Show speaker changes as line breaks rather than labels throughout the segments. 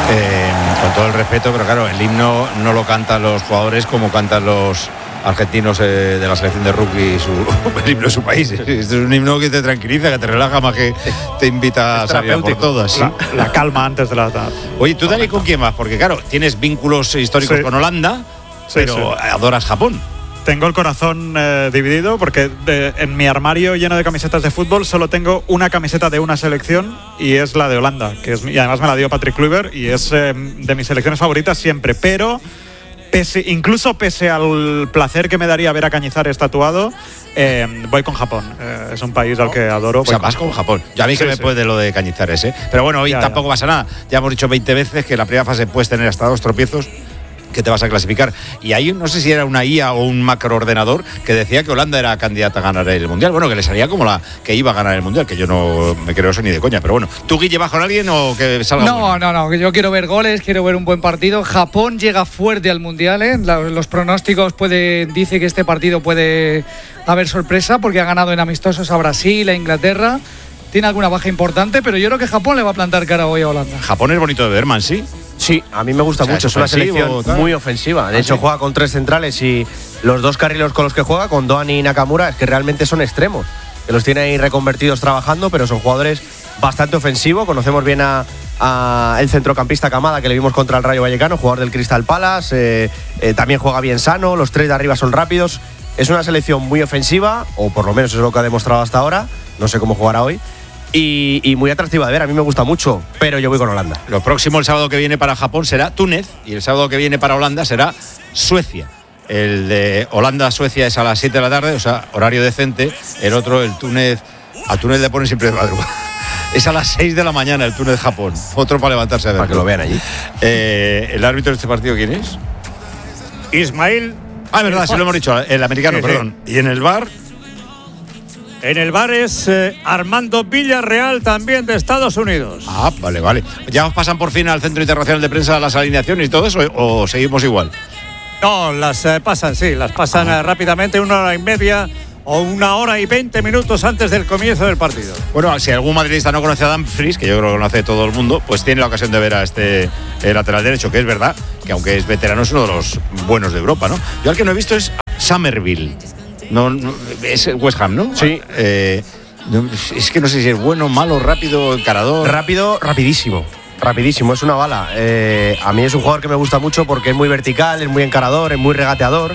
Con todo el respeto, pero claro, el himno no lo cantan los jugadores como cantan los argentinos de la selección de rugby, el himno de su país. Este es un himno que te tranquiliza, que te relaja más que te invita a salir por todas. ¿Sí?
La calma antes de la...
Oye, ¿tú, Dani, con quién vas? Porque claro, tienes vínculos históricos con Holanda, pero adoras Japón.
Tengo el corazón dividido porque en mi armario lleno de camisetas de fútbol solo tengo una camiseta de una selección y es la de Holanda, y además me la dio Patrick Kluivert y es de mis selecciones favoritas siempre, pero incluso pese al placer que me daría ver a Cañizares tatuado, voy con Japón. Es un país al que adoro.
O sea, vas con Japón. Ya a mí que me puede lo de Cañizares, Pero bueno, hoy tampoco pasa nada. Ya hemos dicho 20 veces que en la primera fase puedes tener hasta 2 tropiezos que te vas a clasificar. Y ahí no sé si era una IA o un macroordenador que decía que Holanda era candidata a ganar el Mundial. Bueno, que le salía como la que iba a ganar el Mundial, que yo no me creo eso ni de coña. Pero bueno, ¿tú, Guille, vas con alguien o que salga?
No, yo quiero ver goles, quiero ver un buen partido. Japón llega fuerte al Mundial, Los pronósticos dice que este partido puede haber sorpresa porque ha ganado en amistosos a Brasil, a Inglaterra. Tiene alguna baja importante, pero yo creo que Japón le va a plantar cara hoy a Holanda.
Japón es bonito de ver, man, ¿sí?
Sí, a mí me gusta mucho, es una selección muy ofensiva. De hecho, juega con 3 centrales y los 2 carrileros con los que juega, con Doan y Nakamura, es que realmente son extremos. Que los tiene ahí reconvertidos trabajando, pero son jugadores bastante ofensivos. Conocemos bien a el centrocampista Kamada, que le vimos contra el Rayo Vallecano, jugador del Crystal Palace. También juega bien sano, los 3 de arriba son rápidos. Es una selección muy ofensiva, o por lo menos es lo que ha demostrado hasta ahora. No sé cómo jugará hoy. Y muy atractiva de ver, a mí me gusta mucho, pero yo voy con Holanda.
Lo próximo el sábado que viene para Japón será Túnez y el sábado que viene para Holanda será Suecia. El de Holanda-Suecia es a las 7 de la tarde, o sea, horario decente. El otro, el Túnez, a Túnez le ponen siempre de madrugada. Es a las 6 de la mañana el Túnez-Japón. Otro para levantarse a ver.
Para que lo vean allí.
¿El árbitro de este partido quién es?
Ismael.
Ah, es verdad, sí lo hemos dicho, el americano, perdón. ¿Y en el VAR?
En el bar es Armando Villarreal, también de Estados Unidos.
Ah, vale. ¿Ya os pasan por fin al Centro Internacional de Prensa las alineaciones y todo eso o seguimos igual?
No, las pasan rápidamente, 1 hora y media o 1 hora y 20 minutos antes del comienzo del partido.
Bueno, si algún madridista no conoce a Dumfries, que yo creo que lo conoce todo el mundo, pues tiene la ocasión de ver a este lateral derecho, que es verdad que aunque es veterano es uno de los buenos de Europa, ¿no? Yo al que no he visto es Somerville. No, es West Ham, ¿no?
Sí.
Es que no sé si es bueno, malo, rápido, encarador.
Rapidísimo, es una bala. A mí es un jugador que me gusta mucho porque es muy vertical, es muy encarador, es muy regateador.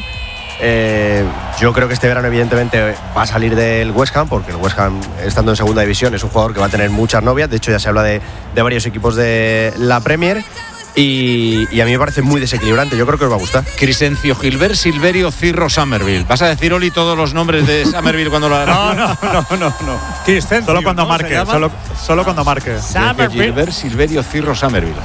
Yo creo que este verano evidentemente va a salir del West Ham, porque el West Ham, estando en segunda división, es un jugador que va a tener muchas novias. De hecho, ya se habla de varios equipos de la Premier. Y a mí me parece muy desequilibrante, yo creo que os va a gustar.
Crescencio, Gilbert, Silverio, Cirro, Somerville. ¿Vas a decir, Oli, todos los nombres de Somerville cuando lo hagas?
No. Crescencio,
solo cuando marque, solo cuando marque.
Gilbert, Silverio, Cirro, Somerville.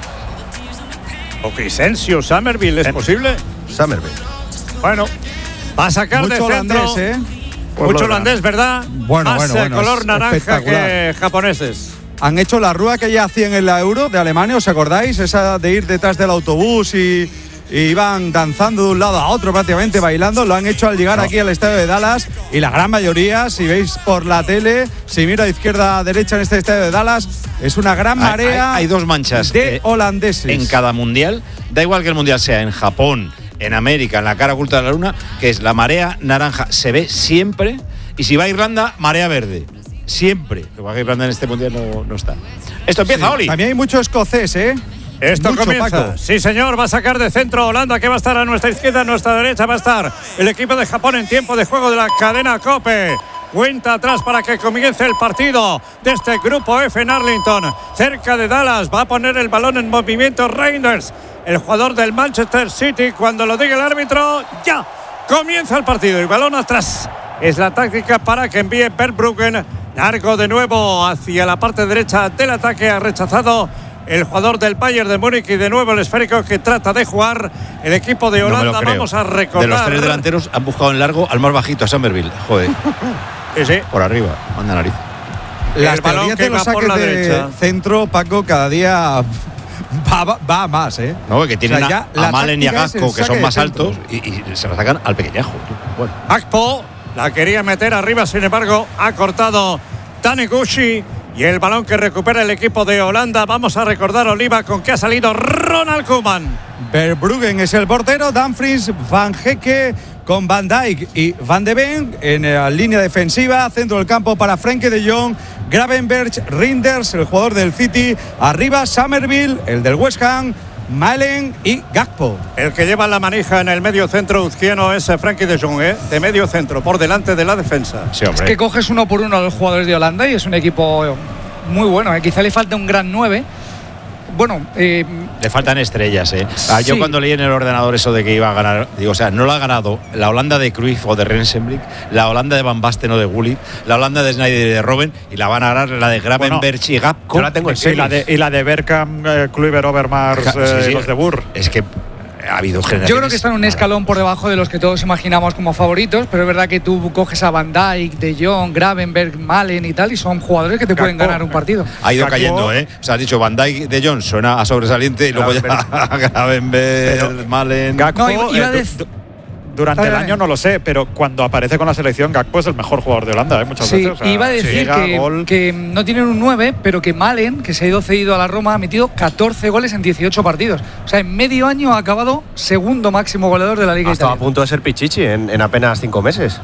O Crescencio, Somerville, ¿es posible?
Somerville.
Bueno, va a sacar
mucho
de centro.
Holandés,
Mucho holandés, ¿verdad?
Bueno,
color naranja que japoneses.
Han hecho la rueda que ya hacían en la Euro de Alemania, ¿os acordáis? Esa de ir detrás del autobús y iban danzando de un lado a otro prácticamente, bailando. Lo han hecho al llegar aquí al estadio de Dallas y la gran mayoría, si veis por la tele, si miro a izquierda a derecha en este estadio de Dallas, es una gran marea.
Hay 2 manchas
de holandeses
en cada mundial. Da igual que el mundial sea en Japón, en América, en la cara oculta de la luna, que es la marea naranja, se ve siempre. Y si va a Irlanda, marea verde. Siempre. Lo que Irlanda en este mundial no está. Esto empieza, Oli.
También hay mucho escocés,
Esto
mucho,
comienza.
Paco.
Sí, señor, va a sacar de centro Holanda, que va a estar a nuestra izquierda, a nuestra derecha va a estar el equipo de Japón en tiempo de juego de la cadena COPE. Cuenta atrás para que comience el partido de este grupo F en Arlington, cerca de Dallas. Va a poner el balón en movimiento Reinders, el jugador del Manchester City. Cuando lo diga el árbitro, ya comienza el partido. El balón atrás es la táctica para que envíe Verbruggen. Largo de nuevo hacia la parte derecha del ataque. Ha rechazado el jugador del Bayern de Múnich y de nuevo el esférico que trata de jugar el equipo de Holanda. Vamos a recordar.
De los 3 delanteros han buscado en largo al más bajito, a Somerville. Joder.
Sí.
Por arriba, manda nariz.
Las teorías de los saques de centro, Paco, cada día va más,
No, que tienen a Malen y a Gasco, que son más altos, y se lo sacan al pequeñajo.
Bueno. Akpo la quería meter arriba, sin embargo, ha cortado Taniguchi Y el balón que recupera el equipo de Holanda. Vamos a recordar, Oliva, con qué ha salido Ronald Koeman.
Verbruggen es el portero, Dumfries, Van Hecke con Van Dijk y Van de Ven en la línea defensiva, centro del campo para Frenkie de Jong, Gravenberch, Reinders, el jugador del City, arriba Summerville, el del West Ham, Malen y Gakpo.
El que lleva la manija en el medio centro uzquiano es Frenkie de Jong, de medio centro, por delante de la defensa.
Sí, hombre.
Es que coges uno por uno a los jugadores de Holanda y es un equipo muy bueno. Quizá le falta un gran 9. Bueno,
le faltan estrellas, ¿eh?
Sí.
Yo cuando leí en el ordenador eso de que iba a ganar, digo, o sea, no lo ha ganado la Holanda de Cruyff o de Rensenbrink, la Holanda de Van Basten o de Gullit, la Holanda de Sneijder y de Robben, y la van a ganar la de Gravenberch y Gakpo.
Yo la tengo en serie.
Y la de Bergkamp, Kluivert, Overmars,
Sí,
los de Burr.
Es que ha habido generaciones.
yo creo que están un escalón por debajo de los que todos imaginamos como favoritos, pero es verdad que tú coges a Van Dijk, De Jong, Gravenberch, Malen y tal, y son jugadores que te pueden ganar un partido.
Ha ido
Gakpo,
cayendo, ¿eh? O sea, has dicho Van Dijk, De Jong suena a sobresaliente y luego ya Gravenberch, Malen.
Gakpo,
No, iba a decir-
durante el
Dale.
año no lo sé, pero cuando aparece con la selección, Gakpo es el mejor jugador de Holanda, muchas
Sí,
veces. O sea,
iba a decir
llega, gol.
que no tienen un 9, pero que Malen, que se ha ido cedido a la Roma, ha metido 14 goles en 18 partidos. O sea, en medio año ha acabado segundo máximo goleador de la Liga
Estaba a
Italiana.
punto de ser Pichichi en apenas 5 meses.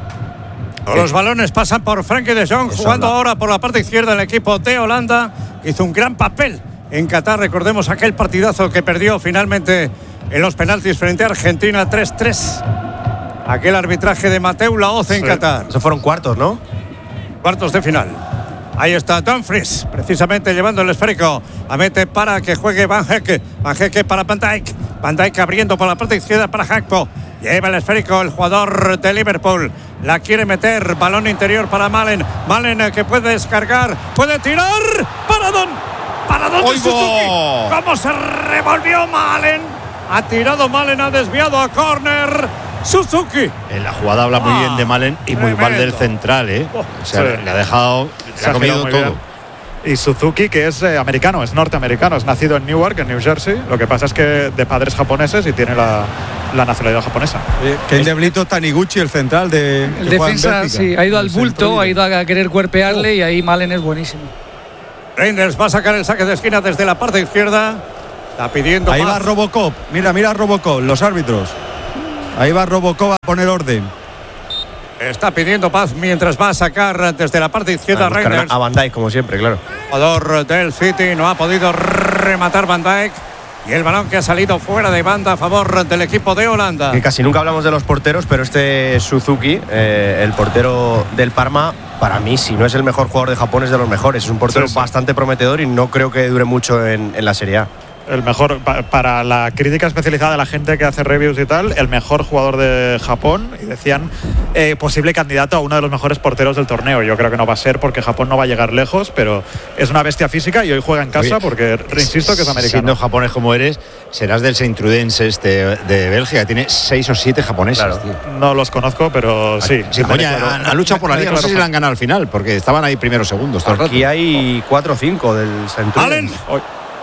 Los balones pasan por Frenkie de Jong,
Eso
jugando
habla.
ahora por la parte izquierda el equipo de Holanda. Hizo un gran papel en Qatar. Recordemos aquel partidazo que perdió finalmente en los penaltis frente a Argentina 3-3. Aquel arbitraje de Mateu Laoz en Qatar.
Esos fueron cuartos, ¿no?
Cuartos de final. Ahí está Dumfries, precisamente llevando el esférico. La mete para que juegue Van Hecke. Van Hecke para Van Dijk. Van Dijk abriendo por la parte izquierda para Gakpo. Lleva el esférico el jugador de Liverpool. La quiere meter. Balón interior para Malen. Malen que puede descargar. Puede tirar. ¡Paradón! ¡Paradón de
¡Oigo!
Suzuki! ¿Cómo se revolvió Malen? Ha tirado Malen, ha desviado a córner. Suzuki.
En la jugada habla muy bien de Malen y muy mal del central, ¿eh? O sea,
Sí.
le ha dejado,
Se
le ha comido
muy
todo.
bien. Y Suzuki, que es americano, es norteamericano, es nacido en Newark, en New Jersey. Lo que pasa es que de padres japoneses y tiene la nacionalidad japonesa.
Que endeblito Taniguchi, el central de.
El
que juega en
defensa,
Bélgica.
sí, ha ido al
El centro
bulto, ha
líder.
ido a querer cuerpearle y ahí Malen es buenísimo.
Reinders va a sacar el saque de esquina desde la parte izquierda. Está pidiendo
Ahí
paz.
va Robocop. Mira Robocop, los árbitros. Ahí va Robocop a poner orden.
Está pidiendo paz mientras va a sacar desde la parte izquierda
Buscar
Reinders.
a Van Dijk, como siempre, claro.
Jugador del City, no ha podido rematar Van Dijk. Y el balón que ha salido fuera de banda a favor del equipo de Holanda.
Que casi nunca hablamos de los porteros, pero este Suzuki, el portero del Parma, para mí, si no es el mejor jugador de Japón, es de los mejores. Es un portero
Sí, sí.
bastante prometedor y no creo que dure mucho en la Serie A.
El mejor, para la crítica especializada de la gente que hace reviews y tal, el mejor jugador de Japón. Y decían posible candidato a uno de los mejores porteros del torneo. Yo creo que no va a ser porque Japón no va a llegar lejos, pero es una bestia física y hoy juega en casa.
Oye,
porque insisto que es americano.
Siendo japonés como eres, serás del Saint Trudense de Bélgica. Tiene 6 o 7 japoneses,
Claro.
tío.
No los conozco, pero sí.
Sí,
me
coña,
declaro-
han luchado por la
me
liga. No sé
declaro
si la han ganado al final, porque estaban ahí primeros segundos. todo el rato.
Aquí hay 4 o 5 del Centurion.
Allen.
Hoy-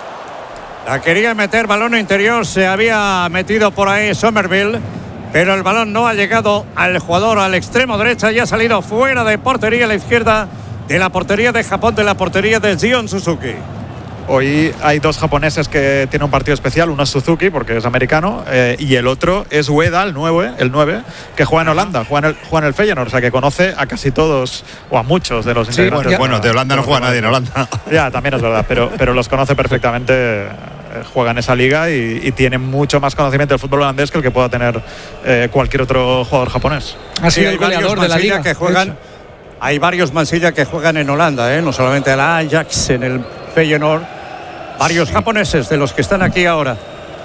La quería meter, balón interior, se había metido por ahí Somerville, pero el balón no ha llegado al jugador al extremo derecha y ha salido fuera de portería a la izquierda de la portería de Japón, de la portería de Gion Suzuki.
Hoy hay dos japoneses que tienen un partido especial, uno es Suzuki porque es americano y el otro es Ueda, el 9, que juega en Holanda, juega en el Feyenoord, o sea que conoce a casi todos o a muchos de los integrantes.
Bueno, de Holanda no juega nadie en Holanda.
Ya, también es verdad, pero los conoce perfectamente, juega en esa liga y tiene mucho más conocimiento del fútbol holandés que el que pueda tener cualquier otro jugador japonés.
Ha sido
hay
el
varios
goleador de la
Mansilla
liga.
que juegan.
de hecho.
Hay varios Mansilla que juegan en Holanda, no solamente el Ajax, en el Feyenoord. Varios japoneses de los que están aquí ahora.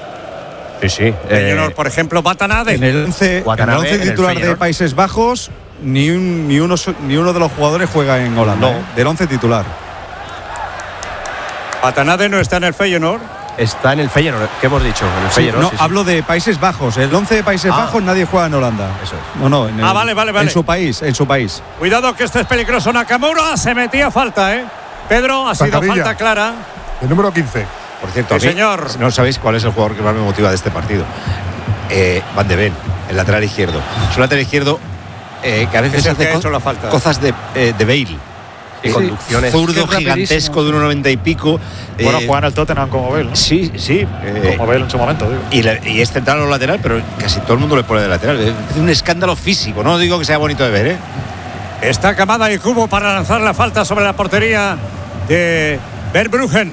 Sí, sí.
Feyenoord, por ejemplo, Watanabe.
En el 11
Watanabe, en el
titular de
Feyenoord.
Países Bajos, ni uno de los jugadores juega en Holanda.
No.
Del 11 titular.
Watanabe no está en el Feyenoord.
Está en el Feyenoord, ¿qué hemos dicho? En el
Sí,
Feyenoord,
no,
sí, sí.
hablo de Países Bajos. El 11 de Países
Ah.
Bajos nadie juega en Holanda.
Eso es.
No, en
Vale.
En su país,
Cuidado que este es peligroso. Nakamura se metía falta, Pedro, ha sido
Zancadilla.
falta clara.
El número 15.
Por cierto,
Sí,
a mí,
señor.
no sabéis cuál es el jugador que más me motiva de este partido. Van de Ven, el lateral izquierdo. Es un lateral izquierdo que a veces
Es el
hace
que ha hecho la falta.
cosas de Bale.
Y conducciones.
Zurdo gigantesco de 1,90 y pico.
Bueno, juegan al Tottenham como Bale, ¿no?
Sí.
Como Bale en su momento, digo.
Y es central o lateral, pero casi todo el mundo le pone de lateral. Es un escándalo físico, no digo que sea bonito de ver, ¿eh?
Está Kamada y Kubo para lanzar la falta sobre la portería de Verbruggen.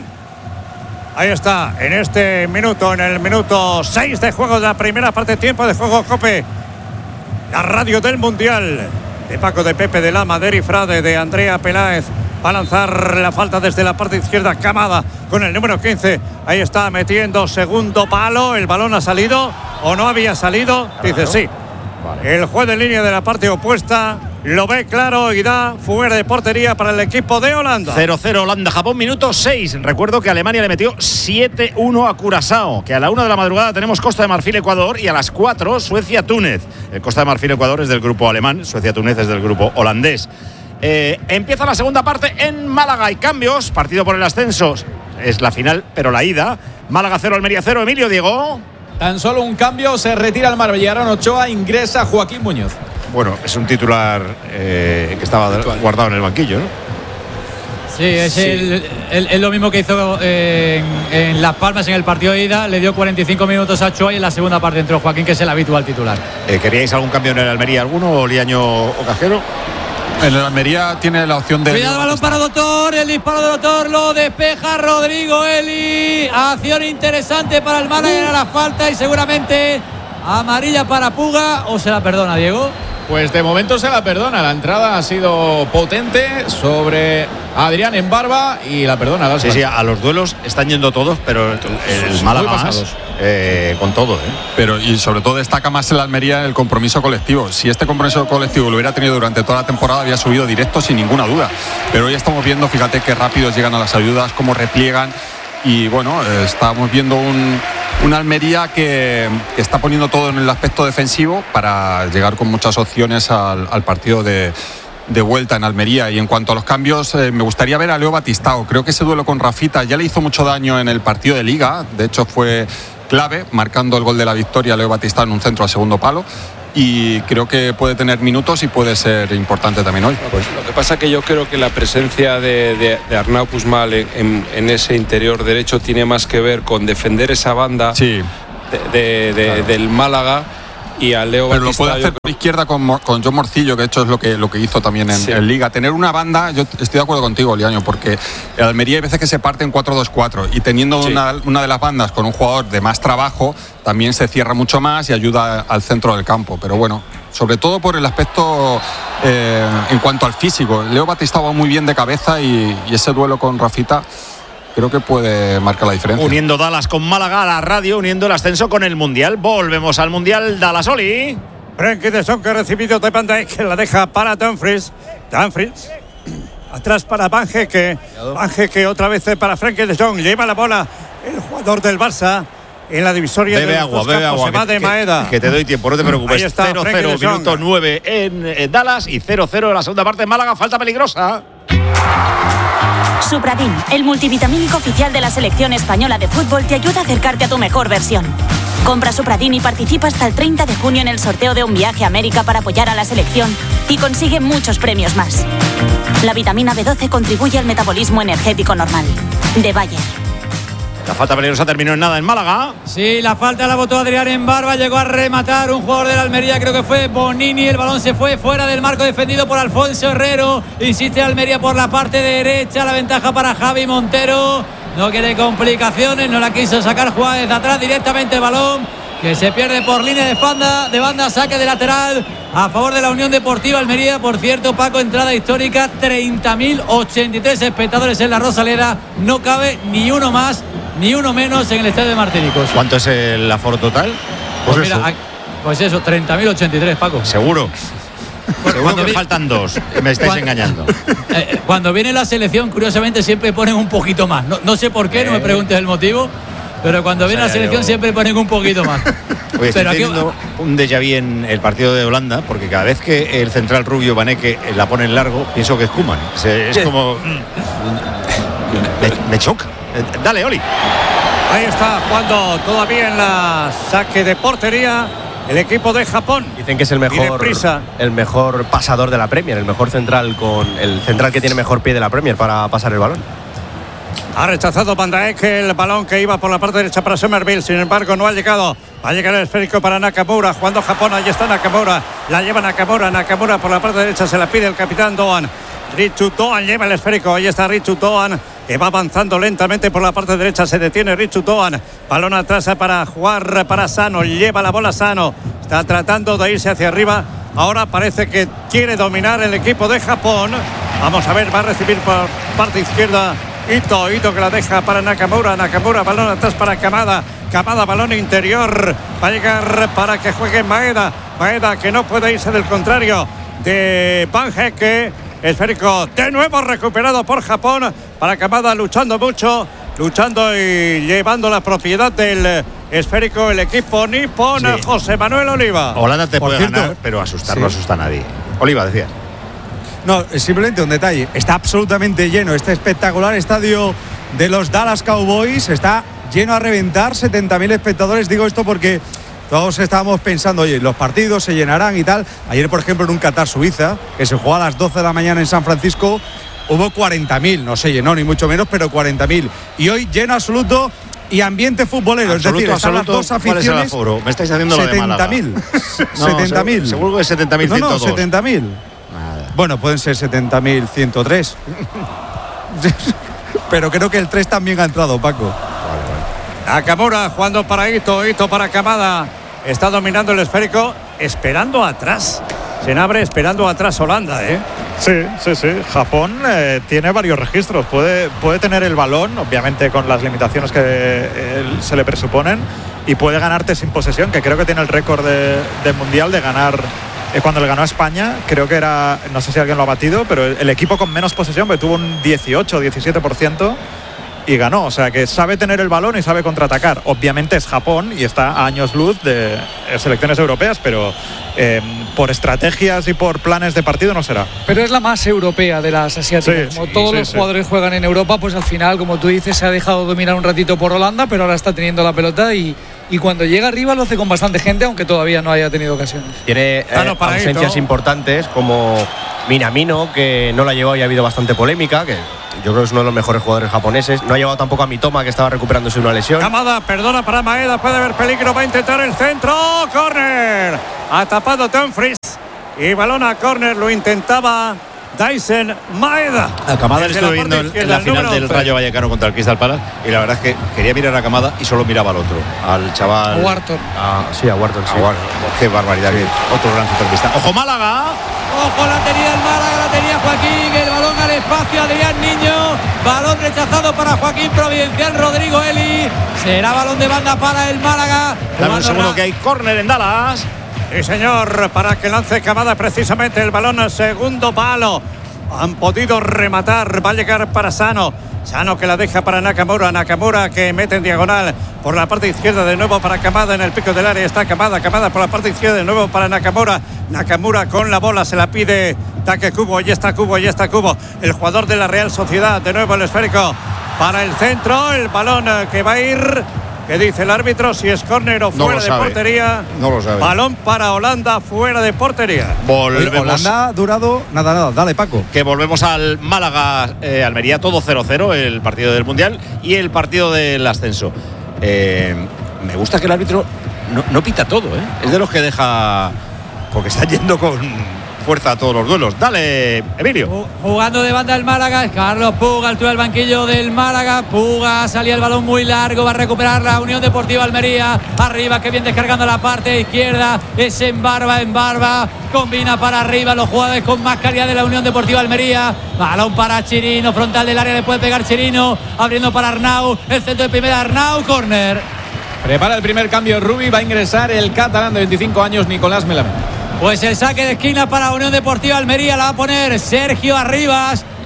Ahí está, en este minuto, en el minuto 6 de juego de la primera parte, tiempo de juego COPE. La radio del Mundial. De Paco, de Pepe, de Lama, de Eri Frade, de Andrea Peláez. Va a lanzar la falta desde la parte izquierda. Kamada con el número 15. Ahí está metiendo segundo palo. El balón ha salido o no había salido. Dice sí. Vale. El juez de línea de la parte opuesta lo ve claro y da fuera de portería para el equipo de Holanda.
0-0 Holanda-Japón, minuto 6. Recuerdo que Alemania le metió 7-1 a Curazao. Que a la 1 de la madrugada tenemos Costa de Marfil-Ecuador y a las 4 Suecia-Túnez. El Costa de Marfil-Ecuador es del grupo alemán, Suecia-Túnez es del grupo holandés. Empieza la segunda parte en Málaga. Hay cambios, partido por el ascenso. Es la final, pero la ida. Málaga 0, Almería 0. Emilio, Diego.
Tan solo un cambio, se retira el Marbellarán Ochoa, ingresa Joaquín Muñoz.
Bueno, es un titular que estaba guardado en el banquillo, ¿no?
Sí, es lo mismo que hizo en Las Palmas en el partido de ida. Le dio 45 minutos a Ochoa y en la segunda parte entró Joaquín, que es el habitual titular.
¿Queríais algún cambio en el Almería alguno, o Liaño o Cajero?
En el Almería tiene la opción de...
Cuidado, balón para Doctor, el disparo de Doctor lo despeja Rodrigo Eli. Acción interesante para el Málaga, la falta y seguramente amarilla para Puga. ¿O se la perdona, Diego?
Pues de momento se la perdona. La entrada ha sido potente sobre Adrián en barba y la perdona.
Sí, a los duelos están yendo todos, pero el Málaga más, con todo, ¿eh?
Pero y sobre todo destaca más el Almería el compromiso colectivo. Si este compromiso colectivo lo hubiera tenido durante toda la temporada, había subido directo sin ninguna duda. Pero hoy estamos viendo, fíjate qué rápidos llegan a las ayudas, cómo repliegan. Y bueno, estamos viendo un Almería que está poniendo todo en el aspecto defensivo para llegar con muchas opciones al partido de vuelta en Almería. Y en cuanto a los cambios, me gustaría ver a Leo Batistao. Creo que ese duelo con Rafita ya le hizo mucho daño en el partido de Liga. De hecho fue clave, marcando el gol de la victoria Leo Batistao en un centro al segundo palo. Y creo que puede tener minutos y puede ser importante también hoy.
Pues lo que pasa es que yo creo que la presencia de Arnau Puigmal en ese interior derecho tiene más que ver con defender esa banda del Málaga. Y a Leo
pero
Batistao,
lo puede hacer por izquierda con John Morcillo, que de hecho es lo que hizo también en Liga. Tener una banda, yo estoy de acuerdo contigo, Liaño, porque el Almería hay veces que se parte en 4-2-4 y teniendo una de las bandas con un jugador de más trabajo, también se cierra mucho más y ayuda al centro del campo. Pero bueno, sobre todo por el aspecto en cuanto al físico. Leo Batistao va muy bien de cabeza y ese duelo con Rafita creo que puede marcar la diferencia.
Uniendo Dallas con Málaga a la radio, uniendo el ascenso con el Mundial. Volvemos al Mundial. Dallas, Oli.
Frenkie de Jong, que ha recibido de Van Dijk, que la deja para Dumfries. Atrás para Van Heeke. Van Heeke otra vez para Frenkie de Jong. Lleva la bola el jugador del Barça en la divisoria.
Bebe agua.
Se va de Maeda.
Que te doy tiempo, no te preocupes. 0-0, minuto 9 en Dallas y 0-0 en la segunda parte en Málaga. Falta peligrosa.
Supradin, el multivitamínico oficial de la selección española de fútbol, te ayuda a acercarte a tu mejor versión. Compra Supradin y participa hasta el 30 de junio en el sorteo de un viaje a América para apoyar a la selección y consigue muchos premios más. La vitamina B12 contribuye al metabolismo energético normal. De Bayer.
La falta peligrosa terminó en nada en Málaga.
Sí, la falta la botó Adrián en barba. Llegó a rematar un jugador de la Almería, creo que fue Bonini. El balón se fue fuera del marco, defendido por Alfonso Herrero. Insiste Almería por la parte derecha. La ventaja para Javi Montero. No quiere complicaciones, no la quiso sacar, jugada desde atrás directamente el balón, que se pierde por línea de banda, saque de lateral a favor de la Unión Deportiva Almería. Por cierto, Paco, entrada histórica, 30.083 espectadores en la Rosaleda. No cabe ni uno más ni uno menos en el estadio de Martinicos.
¿Cuánto es el aforo total?
Pues mira, pues eso, 30.083, Paco.
Seguro. Seguro que faltan dos. Me estáis engañando.
Cuando viene la selección, curiosamente siempre ponen un poquito más. No sé por qué, no me preguntes el motivo, pero cuando viene la selección siempre ponen un poquito más.
Oye, estoy teniendo un déjà vu en el partido de Holanda, porque cada vez que el central rubio Baneke la pone en largo, pienso que es Koeman. Es como... me choca. Dale, Oli.
Ahí está jugando todavía en la saque de portería el equipo de Japón.
Dicen que es el mejor pasador de la Premier, el mejor central, el central que tiene mejor pie de la Premier para pasar el balón.
Ha rechazado Van Dijk el balón que iba por la parte derecha para Somerville. Sin embargo, no ha llegado. Va a llegar el esférico para Nakamura. Jugando Japón, ahí está Nakamura. La lleva Nakamura. Nakamura por la parte derecha se la pide el capitán Doan. Richu Doan lleva el esférico. Ahí está Richu Doan, que va avanzando lentamente por la parte derecha. Se detiene Richu Doan. Balón atrás para jugar para Sano. Lleva la bola Sano. Está tratando de irse hacia arriba. Ahora parece que quiere dominar el equipo de Japón. Vamos a ver, va a recibir por parte izquierda Ito que la deja para Nakamura. Nakamura, balón atrás para Kamada. Kamada, balón interior. Va a llegar para que juegue Maeda. Maeda, que no puede irse del contrario de Van Hecke. Esférico de nuevo recuperado por Japón. Para Kamada, luchando mucho. Luchando y llevando la propiedad del esférico el equipo nipón. Sí. José Manuel Oliva.
Holanda te puede ganar, pero asustar no asusta a nadie. Oliva, decías.
No, simplemente un detalle. Está absolutamente lleno este espectacular estadio de los Dallas Cowboys. Está lleno a reventar, 70.000 espectadores. Digo esto porque todos estábamos pensando, oye, los partidos se llenarán y tal. Ayer, por ejemplo, en un Qatar-Suiza, que se jugó a las 12 de la mañana en San Francisco, hubo 40.000. No se llenó ni mucho menos, pero 40.000. Y hoy lleno absoluto y ambiente futbolero.
Absoluto,
es decir, están las dos aficiones.
¿Cuál es el aforo? Me estáis haciendo lo de Málaga.
70.000.
No, 70.000. Seguro que es 70.102.
No, 70.000. Bueno, pueden ser 70.103. Pero creo que el 3 también ha entrado, Paco.
Vale. Nakamura jugando para Ito para Kamada. Está dominando el esférico, esperando atrás. Se abre esperando atrás Holanda, ¿eh?
Sí. Japón tiene varios registros. Puede tener el balón, obviamente con las limitaciones que se le presuponen, y puede ganarte sin posesión, que creo que tiene el récord del Mundial de ganar. Cuando le ganó a España, creo que era, no sé si alguien lo ha batido, pero el equipo con menos posesión, porque tuvo un 18 o 17% y ganó. O sea, que sabe tener el balón y sabe contraatacar. Obviamente es Japón y está a años luz de selecciones europeas, pero por estrategias y por planes de partido no será.
Pero es la más europea de las asiáticas. Como todos los jugadores juegan en Europa, pues al final, como tú dices, se ha dejado dominar un ratito por Holanda, pero ahora está teniendo la pelota y cuando llega arriba lo hace con bastante gente, aunque todavía no haya tenido ocasiones.
Tiene ausencias importantes como Minamino, que no la ha llevado y ha habido bastante polémica, que yo creo que es uno de los mejores jugadores japoneses. No ha llevado tampoco a Mitoma, que estaba recuperándose una lesión.
Kamada, perdona para Maeda, puede haber peligro, va a intentar el centro, córner. Ha tapado Dumfries y balón a córner, lo intentaba Dyson Maeda.
A Kamada le estuve viendo en la final del Rayo Vallecano contra el Crystal Palace y la verdad es que quería mirar a Kamada y solo miraba al otro, al chaval.
A Wharton.
A Wharton, sí.
Qué barbaridad. Otro gran futbolista. ¡Ojo Málaga!
Ojo, la tenía el Málaga, la tenía Joaquín, el balón al espacio, Adrián Niño, balón rechazado para Joaquín Providencial, Rodrigo Eli, será balón de banda para el Málaga.
Dame un segundo que hay córner en Dallas.
Sí, señor, para que lance Kamada precisamente el balón al segundo palo. Han podido rematar, va a llegar para Sano. Sano que la deja para Nakamura. Nakamura que mete en diagonal por la parte izquierda de nuevo para Kamada en el pico del área. Está Kamada por la parte izquierda de nuevo para Nakamura. Nakamura con la bola, se la pide Take Kubo. Ahí está Kubo. El jugador de la Real Sociedad. De nuevo el esférico para el centro. El balón que va a ir. ¿Qué dice el árbitro? Si es córner o fuera de portería.
No lo sabe.
Balón para Holanda, fuera de portería.
Volvemos. Holanda ha durado nada. Dale, Paco.
Que volvemos al Málaga, Almería, todo 0-0, el partido del Mundial y el partido del ascenso. Me gusta que el árbitro no pita todo, ¿eh? Es de los que deja. Porque está yendo con fuerza a todos los duelos. Dale, Emilio.
Jugando de banda el Málaga, Carlos Puga, altura del banquillo del Málaga. Puga, salía el balón muy largo, va a recuperar la Unión Deportiva Almería. Arriba, que bien descargando la parte izquierda. Es en barba. Combina para arriba los jugadores con más calidad de la Unión Deportiva Almería. Balón para Chirino, frontal del área, le puede pegar Chirino. Abriendo para Arnau, el centro de primera, Arnau, córner.
Prepara el primer cambio Rubi, va a ingresar el catalán de 25 años, Nicolás Melamén.
Pues el saque de esquina para Unión Deportiva Almería la va a poner Sergio Arribas.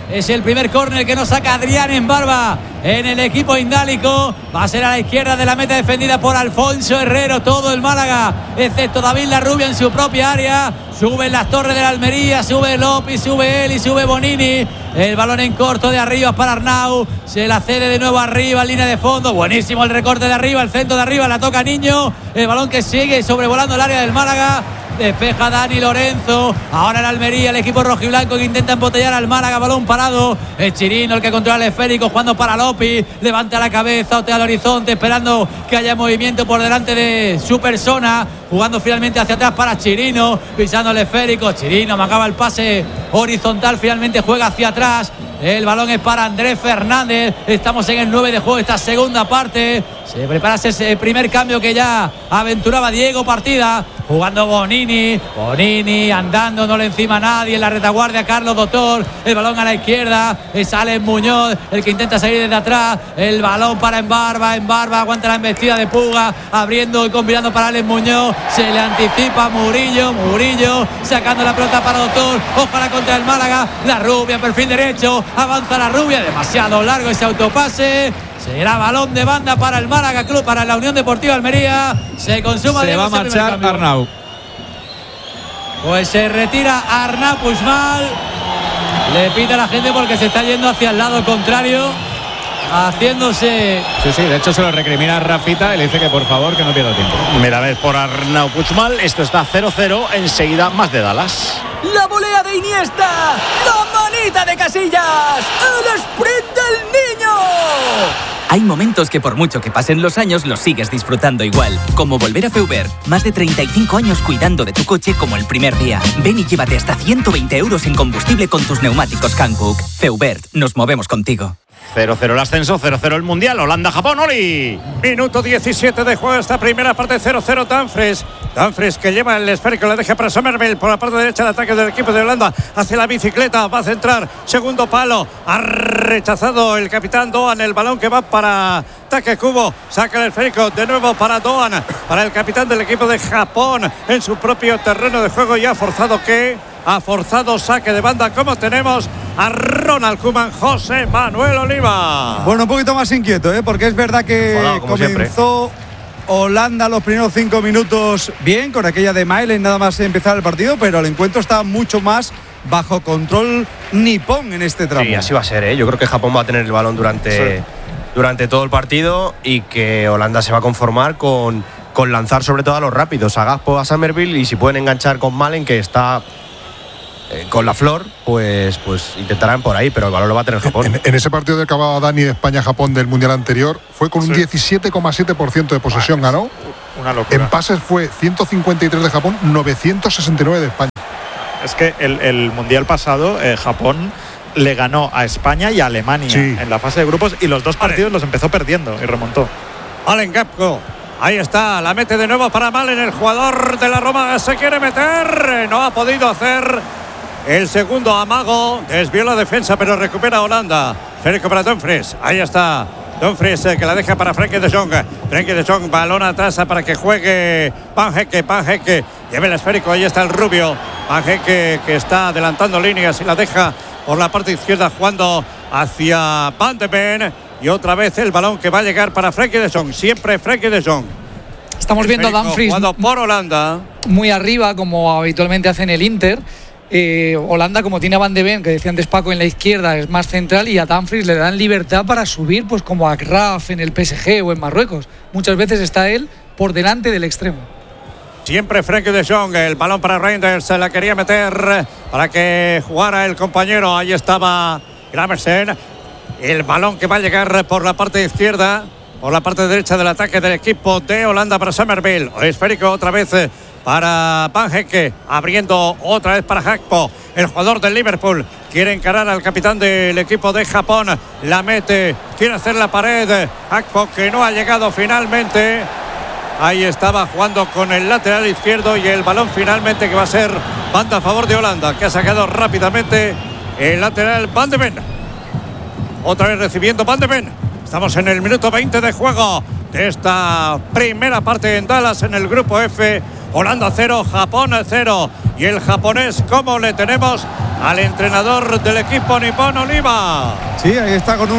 Es el primer córner que nos saca Adrián Embarba en el equipo indálico. Va a ser a la izquierda de la meta, defendida por Alfonso Herrero. Todo el Málaga, excepto David Larrubia en su propia área. Suben las torres de la Almería, sube López, sube él y sube Bonini. El balón en corto de arriba para Arnau. Se la cede de nuevo arriba, línea de fondo. Buenísimo el recorte de arriba, el centro de arriba, la toca Niño. El balón que sigue sobrevolando el área del Málaga. Despeja Dani Lorenzo. Ahora el Almería, el equipo rojiblanco que intenta embotellar al Málaga. Balón parado. Es Chirino el que controla el esférico, jugando para López. Levanta la cabeza, otea al horizonte, esperando que haya movimiento por delante de su persona. Jugando finalmente hacia atrás para Chirino. Pisando el esférico. Chirino marcaba el pase horizontal. Finalmente juega hacia atrás. El balón es para Andrés Fernández. Estamos en el 9 de juego, esta segunda parte. Se prepara ese primer cambio que ya aventuraba Diego Partida. Jugando Bonini andando, no le encima a nadie. En la retaguardia Carlos Doctor. El balón a la izquierda. Es Alex Muñoz el que intenta salir desde atrás. El balón para Embarba aguanta la embestida de Puga. Abriendo y combinando para Alex Muñoz. Se le anticipa Murillo sacando la pelota para Doctor. Ojalá contra el Málaga. La Rubia, perfil derecho. Avanza la Rubia. Demasiado largo ese autopase. Será balón de banda para el Málaga Club, para la Unión Deportiva Almería. Se consuma.
Se va a marchar Arnau.
Pues se retira Arnau Puigmal. Le pita a la gente porque se está yendo hacia el lado contrario, haciéndose.
Sí, de hecho se lo recrimina a Rafita y le dice que por favor que no pierda tiempo.
Mira, a ver, por Arnau Puigmal, esto está 0-0, enseguida más de Dallas.
La volea de Iniesta, la manita de Casillas, el sprint del niño. Hay momentos que por mucho que pasen los años los sigues disfrutando igual, como volver a Feubert. Más de 35 años cuidando de tu coche como el primer día. Ven y llévate hasta 120 euros en combustible con tus neumáticos Hankook. Feubert, nos movemos contigo.
0-0 el ascenso, 0-0 el Mundial. Holanda-Japón, Oli.
Minuto 17 de juego, esta primera parte. 0-0 Dumfries que lleva el esférico, le deja para Somerville por la parte derecha. El ataque del equipo de Holanda hacia la bicicleta, va a centrar, segundo palo, ha rechazado el capitán Doan el balón que va para Takekubo, saca el esférico de nuevo para Doan, para el capitán del equipo de Japón en su propio terreno de juego, y ha forzado saque de banda, como tenemos a Ronald Koeman. José Manuel Oliva.
Bueno, un poquito más inquieto, porque es verdad que comenzó Holanda los primeros 5 minutos bien, con aquella de Mailen nada más empezar el partido, pero el encuentro está mucho más bajo control nipón en este tramo.
Sí, así va a ser, Yo creo que Japón va a tener el balón durante todo el partido, y que Holanda se va a conformar con lanzar sobre todo a los rápidos, a Gakpo, a Somerville, y si pueden enganchar con Malen, que está con la flor, pues intentarán por ahí, pero el balón lo va a tener Japón.
En ese partido de que acababa Dani de España-Japón del Mundial anterior, fue con un 17,7% de posesión, ganó.
Una locura.
En pases fue 153 de Japón, 969 de España.
Es que el Mundial pasado, Japón le ganó a España y a Alemania en la fase de grupos, y los dos partidos los empezó perdiendo y remontó.
Allen Gakpo. Ahí está, la mete de nuevo para Malen, el jugador de la Roma se quiere meter, no ha podido hacer el segundo amago, desvió la defensa, pero recupera Holanda. Federico para Dumfries, ahí está Dumfries, que la deja para Frenkie de Jong. Frenkie de Jong, balón atrás para que juegue Van Hecke, lleva el esférico, ahí está el rubio. Van Hecke, que está adelantando líneas y la deja por la parte izquierda, jugando hacia Van de Ven. Y otra vez el balón que va a llegar para Frenkie de Jong, siempre Frenkie de Jong.
Estamos viendo a Dumfries
jugando por Holanda,
muy arriba, como habitualmente hace en el Inter. Holanda, como tiene a Van de Ven, que decía antes Paco, en la izquierda, es más central, y a Dumfries le dan libertad para subir, pues como a Graf en el PSG o en Marruecos. Muchas veces está él por delante del extremo.
Siempre Frenkie de Jong, el balón para Reinders, se la quería meter para que jugara el compañero. Ahí estaba Gramersen. El balón que va a llegar por la parte izquierda, por la parte derecha del ataque del equipo de Holanda para Somerville. Esférico otra vez para Van Hecke, abriendo otra vez para Gakpo, el jugador del Liverpool. Quiere encarar al capitán del equipo de Japón, la mete, quiere hacer la pared. Gakpo, que no ha llegado finalmente. Ahí estaba jugando con el lateral izquierdo, y el balón finalmente que va a ser banda a favor de Holanda, que ha sacado rápidamente el lateral Van de Ven. Otra vez recibiendo Van de Ven. Estamos en el minuto 20 de juego de esta primera parte en Dallas, en el grupo F. Holanda 0, Japón 0. Y el japonés, ¿cómo le tenemos al entrenador del equipo nipón, Oliva?
Sí, ahí está con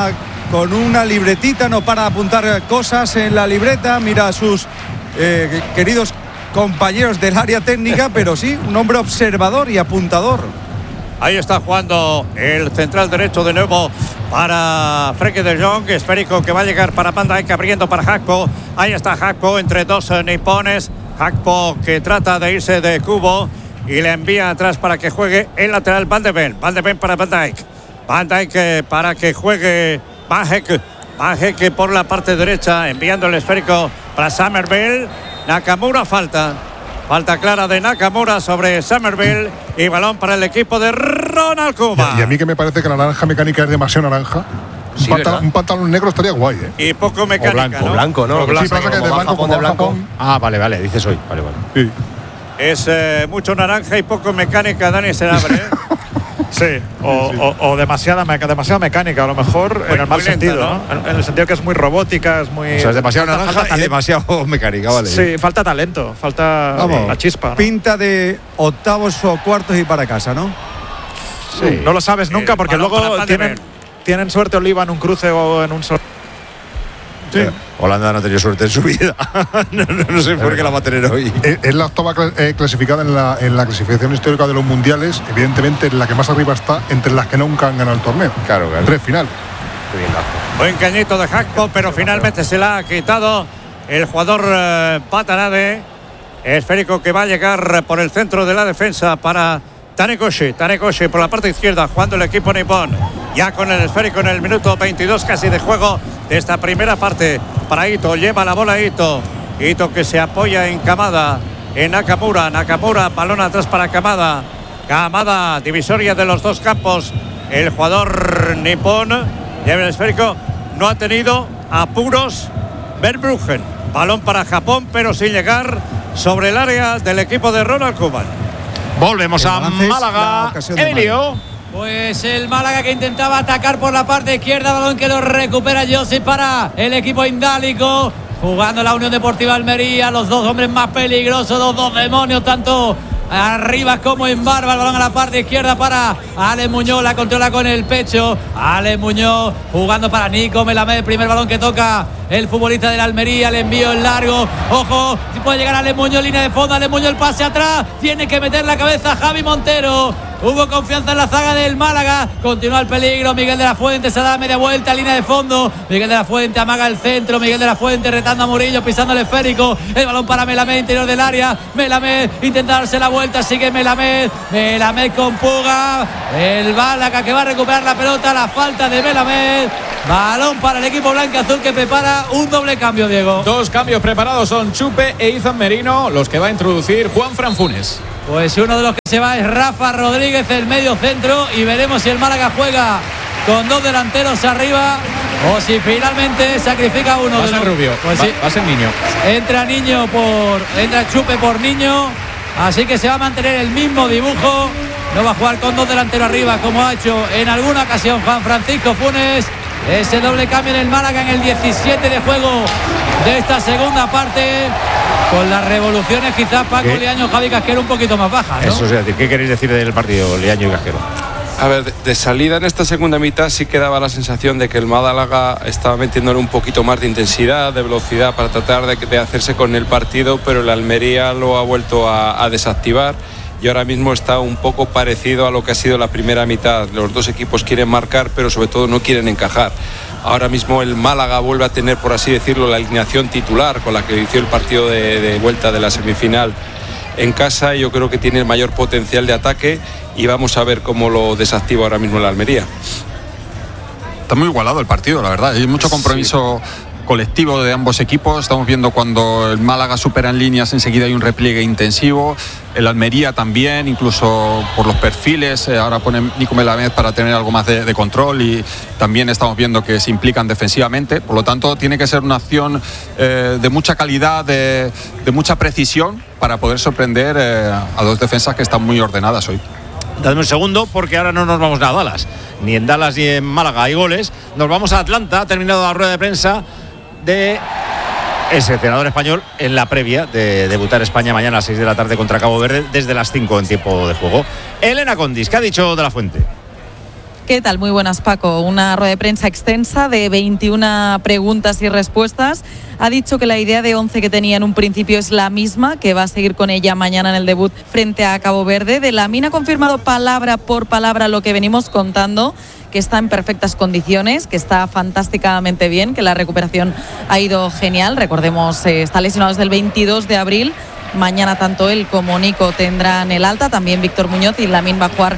una libretita, no para de apuntar cosas en la libreta. Mira a sus queridos compañeros del área técnica, pero sí, un hombre observador y apuntador.
Ahí está jugando el central derecho de nuevo para Frenkie de Jong. Esférico que va a llegar para Van Dijk, abriendo para Gakpo. Ahí está Gakpo entre dos nipones. Gakpo que trata de irse de cubo y le envía atrás para que juegue el lateral Van de Ven. Van de Ven para Van Dijk. Van Dijk para que juegue Van Hecke por la parte derecha, enviando el esférico para Summerville. Nakamura falta clara de Nakamura sobre Summerville y balón para el equipo de Ronald Koeman.
Y a mí que me parece que la naranja mecánica es demasiado naranja.
Sí,
un pantalón negro estaría guay,
Y poco mecánica,
o blanco, ¿no?
Sí, pasa que de blanco como blanco.
Ah, vale, dices hoy. Vale.
Sí.
Es mucho naranja y poco mecánica, Dani Senabre.
Sí, o demasiada mecánica, a lo mejor en el mal sentido, ¿no? En el sentido que es muy robótica, es muy.
O sea, es demasiado naranja y demasiado mecánica, vale.
Sí, falta talento, falta la chispa, ¿no?
Pinta de octavos o cuartos y para casa, ¿no?
Sí. No lo sabes nunca porque luego tienen suerte Oliva en un cruce o en un solo.
Sí. Holanda no ha tenido suerte en su vida. no sé por qué la va a tener hoy.
Es la octava clasificada en la clasificación histórica de los mundiales. Evidentemente, la que más arriba está entre las que nunca han ganado el torneo.
Claro.
3 finales.
Buen cañito de Gakpo, pero finalmente se la ha quitado el jugador Patanade. Esférico que va a llegar por el centro de la defensa para Tanekoshi por la parte izquierda, jugando el equipo nipón. Ya con el esférico en el minuto 22 casi de juego de esta primera parte. Para Ito, lleva la bola Ito que se apoya en Kamada, en Nakamura, balón atrás para Kamada, divisoria de los dos campos. El jugador nipón lleva el esférico, no ha tenido apuros Verbruggen. Balón para Japón, pero sin llegar sobre el área del equipo de Ronald Koeman.
Volvemos a Málaga. Emilio.
Pues el Málaga que intentaba atacar por la parte izquierda, balón que lo recupera Josip para el equipo indálico, jugando la Unión Deportiva Almería, los dos hombres más peligrosos, los dos demonios, tanto arriba como en Barba. El balón a la parte izquierda para Alex Muñoz, la controla con el pecho. Alex Muñoz jugando para Nico Melamed, el primer balón que toca el futbolista de la Almería, el envío en largo. Ojo, si puede llegar Alex Muñoz, línea de fondo. Alex Muñoz, el pase atrás, tiene que meter la cabeza Javi Montero. Hubo confianza en la zaga del Málaga. Continúa el peligro. Miguel de la Fuente se da media vuelta, línea de fondo. Miguel de la Fuente amaga el centro. Miguel de la Fuente retando a Murillo, pisando el esférico. El balón para Melamed, interior del área. Melamed intenta darse la vuelta. Sigue Melamed. Melamed con Puga. El Málaga que va a recuperar la pelota. La falta de Melamed. Balón para el equipo blanco-azul que prepara un doble cambio, Diego.
Dos cambios preparados son Chupe e Izan Merino, los que va a introducir Juanfran Funes.
Pues uno de los que se va es Rafa Rodríguez, el medio centro, y veremos si el Málaga juega con dos delanteros arriba o si finalmente sacrifica uno.
Va a ser Rubio,
pues
va a ser Niño.
Entra Chupe por Niño, así que se va a mantener el mismo dibujo. No va a jugar con dos delanteros arriba como ha hecho en alguna ocasión Juan Francisco Funes. Ese doble cambio en el Málaga en el 17 de juego de esta segunda parte, con las revoluciones quizás Paco Liaño, Javi Casquero un poquito más bajas, ¿no?
Eso es decir, ¿qué queréis decir del partido, Liaño y Casquero?
A ver, de salida en esta segunda mitad sí que daba la sensación de que el Málaga estaba metiéndole un poquito más de intensidad, de velocidad para tratar de hacerse con el partido, pero el Almería lo ha vuelto a desactivar. Y ahora mismo está un poco parecido a lo que ha sido la primera mitad. Los dos equipos quieren marcar, pero sobre todo no quieren encajar. Ahora mismo el Málaga vuelve a tener, por así decirlo, la alineación titular con la que inició el partido de vuelta de la semifinal en casa. Yo creo que tiene el mayor potencial de ataque y vamos a ver cómo lo desactiva ahora mismo el Almería.
Está muy igualado el partido, la verdad. Hay mucho compromiso colectivo de ambos equipos. Estamos viendo cuando el Málaga supera en líneas, enseguida hay un repliegue intensivo. El Almería también, incluso por los perfiles. Ahora pone Nico Melamed para tener algo más de control y también estamos viendo que se implican defensivamente. Por lo tanto, tiene que ser una acción de mucha calidad, de mucha precisión para poder sorprender a dos defensas que están muy ordenadas hoy.
Dadme un segundo, porque ahora no nos vamos a Dallas. Ni en Dallas ni en Málaga hay goles. Nos vamos a Atlanta. Ha terminado la rueda de prensa de Es seleccionador español en la previa de debutar España mañana a las 6 de la tarde contra Cabo Verde, desde las 5 en tiempo de juego. Elena Condis, ¿qué ha dicho De la Fuente?
¿Qué tal? Muy buenas, Paco. Una rueda de prensa extensa de 21 preguntas y respuestas. Ha dicho que la idea de 11 que tenía en un principio es la misma, que va a seguir con ella mañana en el debut frente a Cabo Verde. De Lamine ha confirmado palabra por palabra lo que venimos contando, que está en perfectas condiciones, que está fantásticamente bien, que la recuperación ha ido genial. Recordemos, está lesionado desde el 22 de abril. Mañana tanto él como Nico tendrán el alta, también Víctor Muñoz, y Lamine va a jugar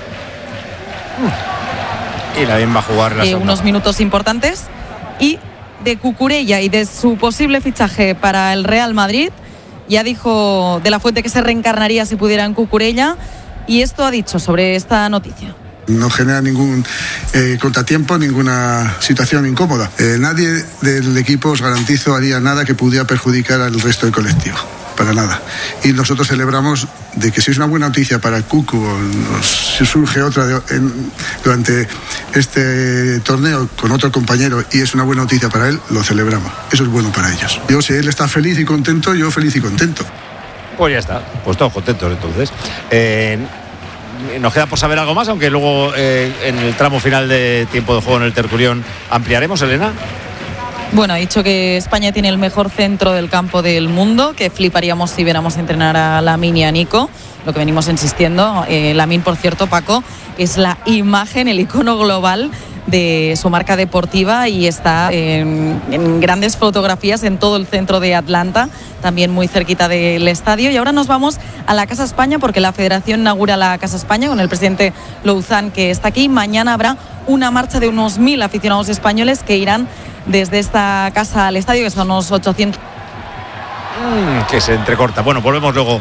unos minutos importantes. Y de Cucurella y de su posible fichaje para el Real Madrid, ya dijo De la Fuente que se reencarnaría si pudiera en Cucurella, y esto ha dicho sobre esta noticia.
No genera ningún contratiempo, ninguna situación incómoda. Nadie del equipo, os garantizo, haría nada que pudiera perjudicar al resto del colectivo. Para nada. Y nosotros celebramos de que si es una buena noticia para Cucu, si surge otra durante este torneo con otro compañero y es una buena noticia para él, lo celebramos. Eso es bueno para ellos. Yo, si él está feliz y contento, yo feliz y contento.
Pues ya está, pues todos contentos entonces. Nos queda por saber algo más, aunque luego en el tramo final de tiempo de juego en el Tertulión ampliaremos, Elena.
Bueno, ha dicho que España tiene el mejor centro del campo del mundo, que fliparíamos si viéramos entrenar a Lamine y a Nico, lo que venimos insistiendo. Lamine, por cierto, Paco, es la imagen, el icono global de su marca deportiva y está en grandes fotografías en todo el centro de Atlanta, también muy cerquita del estadio. Y ahora nos vamos a la Casa España, porque la Federación inaugura la Casa España con el presidente Louzán, que está aquí. Mañana habrá una marcha de unos 1.000 aficionados españoles que irán desde esta casa al estadio, que son unos 800.
Que se entrecorta. Bueno, volvemos luego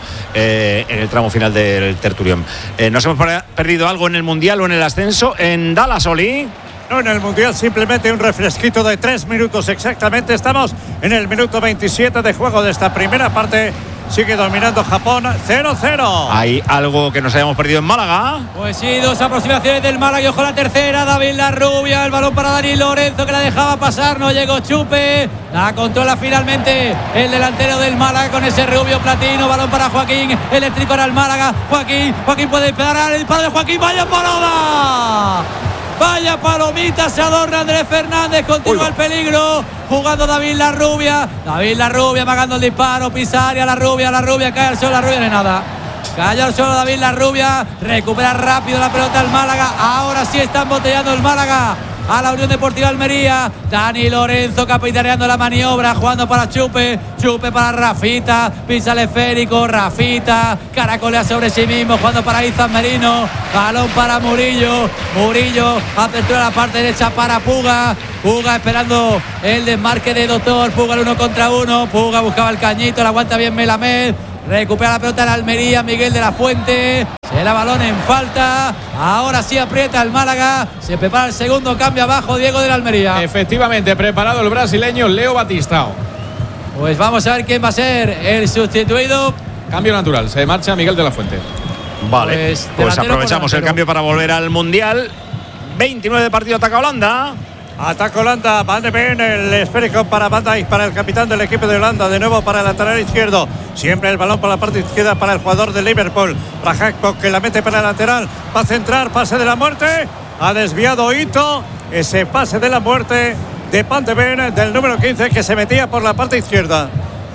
en el tramo final del Tertulión. ¿Nos hemos perdido algo en el Mundial o en el ascenso? En Dallas, Oli.
No, en el Mundial simplemente un refresquito de 3 minutos exactamente. Estamos en el minuto 27 de juego de esta primera parte. Sigue dominando Japón, 0-0.
¿Hay algo que nos hayamos perdido en Málaga?
Pues sí, 2 aproximaciones del Málaga y ojo la tercera. David Larrubia, el balón para Dani Lorenzo, que la dejaba pasar, no llegó Chupe. La controla finalmente el delantero del Málaga con ese rubio platino. Balón para Joaquín, eléctrico era el Málaga. Joaquín puede disparar, el disparo de Joaquín, ¡vaya paloma! Vaya palomita, se adorna Andrés Fernández, continúa el peligro, jugando David Larrubia amagando el disparo, Pisaria, Larrubia, cae al suelo, Larrubia, no hay nada. Cayó al suelo David Larrubia, recupera rápido la pelota el Málaga, ahora sí está embotellando el Málaga a la Unión Deportiva Almería. Dani Lorenzo capitaneando la maniobra, jugando para Chupe para Rafita, pisa el esférico, Rafita caracolea sobre sí mismo, jugando para Izan Merino, balón para Murillo, apertura a la parte derecha para Puga esperando el desmarque de Doctor, Puga el 1 contra 1, Puga buscaba el cañito, la aguanta bien Melamed, recupera la pelota en Almería, Miguel de la Fuente, se la balón en falta, ahora sí aprieta el Málaga, se prepara el segundo cambio abajo Diego de la Almería.
Efectivamente, preparado el brasileño Leo Batistao.
Pues vamos a ver quién va a ser el sustituido.
Cambio natural, se marcha Miguel de la Fuente.
Vale, pues aprovechamos el cambio para volver al Mundial. 29 de partido, ataca Holanda.
Ataca Holanda, Van de Ven, el esférico para Van Dijk, para el capitán del equipo de Holanda, de nuevo para el lateral izquierdo, siempre el balón por la parte izquierda para el jugador de Liverpool, para Hakpo, que la mete para el lateral, va a centrar, pase de la muerte, ha desviado Ito, ese pase de la muerte de Van de Ven, del número 15, que se metía por la parte izquierda.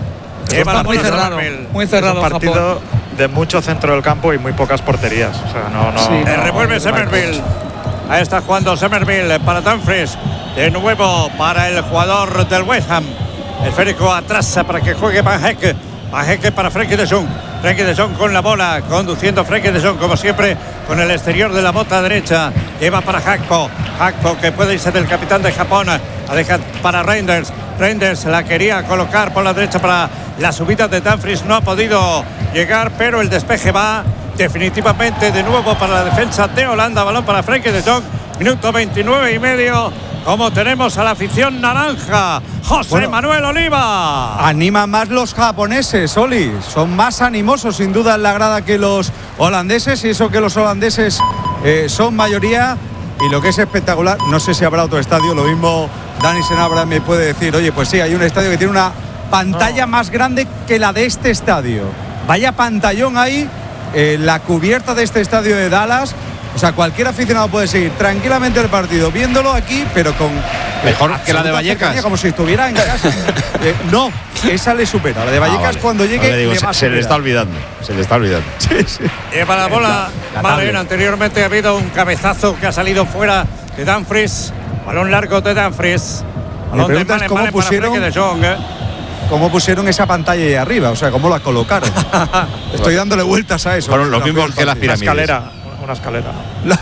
Está muy cerrado, es un partido Japón de mucho centro del campo y muy pocas porterías, o sea, no
revuelve Somerville. Ahí está jugando Somerville para Dumfries. De nuevo para el jugador del West Ham. El esférico atrás para que juegue Van Hecke. Van Hecke para Frenkie de Jong. Frenkie de Jong con la bola. Conduciendo Frenkie de Jong como siempre con el exterior de la bota derecha. Lleva para Hakpo. Hakpo que puede irse del capitán de Japón. La deja para Reinders. Reinders la quería colocar por la derecha para la subida de Dumfries. No ha podido llegar, pero el despeje va definitivamente de nuevo para la defensa de Holanda. Balón para Frenkie de Jong. Minuto 29 y medio. Como tenemos a la afición naranja, José Manuel Oliva.
Animan más los japoneses, Oli. Son más animosos sin duda en la grada que los holandeses. Y eso que los holandeses son mayoría. Y lo que es espectacular, no sé si habrá otro estadio. Lo mismo Dani Senabra me puede decir, oye, pues sí, hay un estadio que tiene una pantalla más grande que la de este estadio. Vaya pantallón ahí, la cubierta de este estadio de Dallas. O sea, cualquier aficionado puede seguir tranquilamente el partido viéndolo aquí, pero con
mejor que la de Vallecas,
como si estuviera en casa. No, esa le supera. La de Vallecas, vale. Cuando llegue
digo, se le está olvidando.
Sí, sí.
Lleva la bola. Vale, anteriormente ha habido un cabezazo que ha salido fuera de Dumfries. Balón largo de Dumfries.
Mi pregunta es cómo pusieron esa pantalla ahí arriba, o sea, cómo la colocaron. Estoy dándole vueltas a eso.
Fueron los mismos que las pirámides.
Una escalera.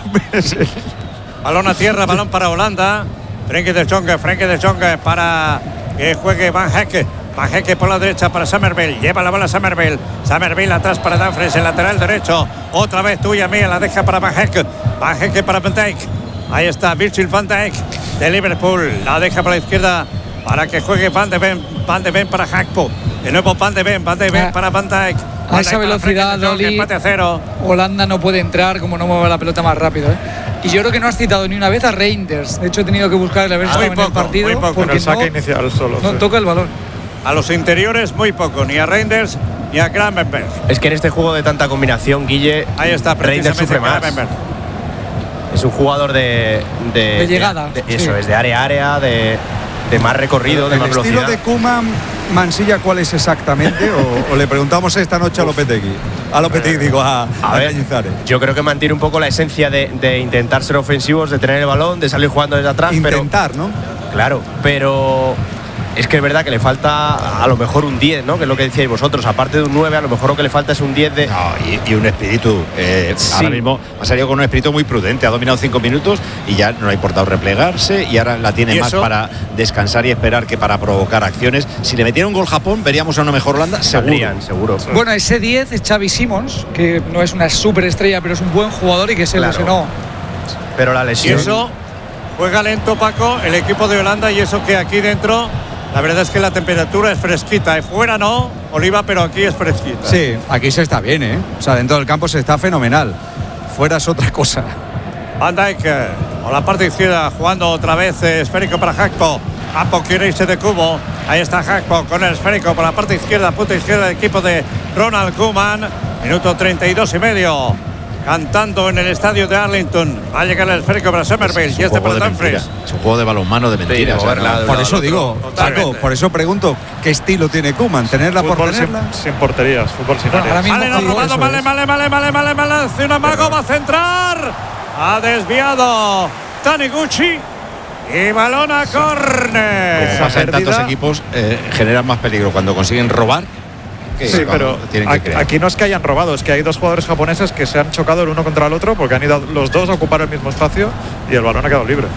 Balón a tierra, balón para Holanda. Frenkie de Jong para que juegue Van Hecke. Van Hecke por la derecha para Summerville. Lleva la bola Summerville. Summerville atrás para Dumfries, el lateral derecho. Otra vez tuya mía, la deja para Van Hecke. Van Hecke para Van Dijk. Ahí está Virgil van Dijk de Liverpool. La deja por la izquierda para que juegue Van de Ven para Gakpo. De nuevo Van de Ven para Van Dijk.
A esa velocidad, Oli, Holanda no puede entrar como no mueve la pelota más rápido. Y yo creo que no has citado ni una vez a Reinders. De hecho, he tenido que buscar el haber estado en el partido porque
el saque inicial solo.
No toca el balón.
A los interiores muy poco, ni a Reinders ni a Gravenberch.
Es que en este juego de tanta combinación, Guille,
ahí está,
Reinders sufre más. Es un jugador de
llegada.
Eso es, de área a área, de más recorrido, de más velocidad.
¿El estilo de Koeman, Mansilla, cuál es exactamente? o le preguntamos esta noche a Lopetegui. A Cañizares.
Yo creo que mantiene un poco la esencia de intentar ser ofensivos, de tener el balón, de salir jugando desde atrás.
Intentar, ¿no?
Claro, pero es que es verdad que le falta a lo mejor un 10, ¿no? Que es lo que decíais vosotros. Aparte de un 9, a lo mejor lo que le falta es un 10 de...
No, y un espíritu. Sí. Ahora mismo ha salido con un espíritu muy prudente. Ha dominado 5 minutos y ya no le ha importado replegarse. Y ahora la tiene más para descansar y esperar que para provocar acciones. Si le metiera un gol Japón, veríamos a una mejor Holanda, seguro.
Bueno, ese 10 es Xavi Simons, que no es una superestrella, pero es un buen jugador y que se lesionó.
Pero la lesión...
Y eso, juega lento, Paco, el equipo de Holanda, y eso que aquí dentro... La verdad es que la temperatura es fresquita. Fuera no, Oliva, pero aquí es fresquita.
Sí, aquí se está bien, ¿eh? O sea, dentro del campo se está fenomenal. Fuera es otra cosa.
Van Dijk, por la parte izquierda, jugando otra vez esférico para Gakpo. Gakpo quiere irse de cubo. Ahí está Gakpo con el esférico por la parte izquierda, punta izquierda del equipo de Ronald Koeman. Minuto 32 y medio. Cantando en el estadio de Arlington. Va a llegar el esférico para Summerville y este para Dumfries.
Es un juego de balonmano de mentiras.
Por eso digo, Paco, por eso pregunto, ¿qué estilo tiene Koeman? ¿Tenerla por tenerla?
Sin porterías, fútbol sin áreas.
Vale, no, robado, vale. Hace un amago, va a centrar. Ha desviado Taniguchi. Y balón a córner.
Como pasa en tantos equipos, generan más peligro cuando consiguen robar.
Sí, pero aquí no es que hayan robado, es que hay dos jugadores japoneses que se han chocado el uno contra el otro porque han ido los dos a ocupar el mismo espacio y el balón ha quedado libre.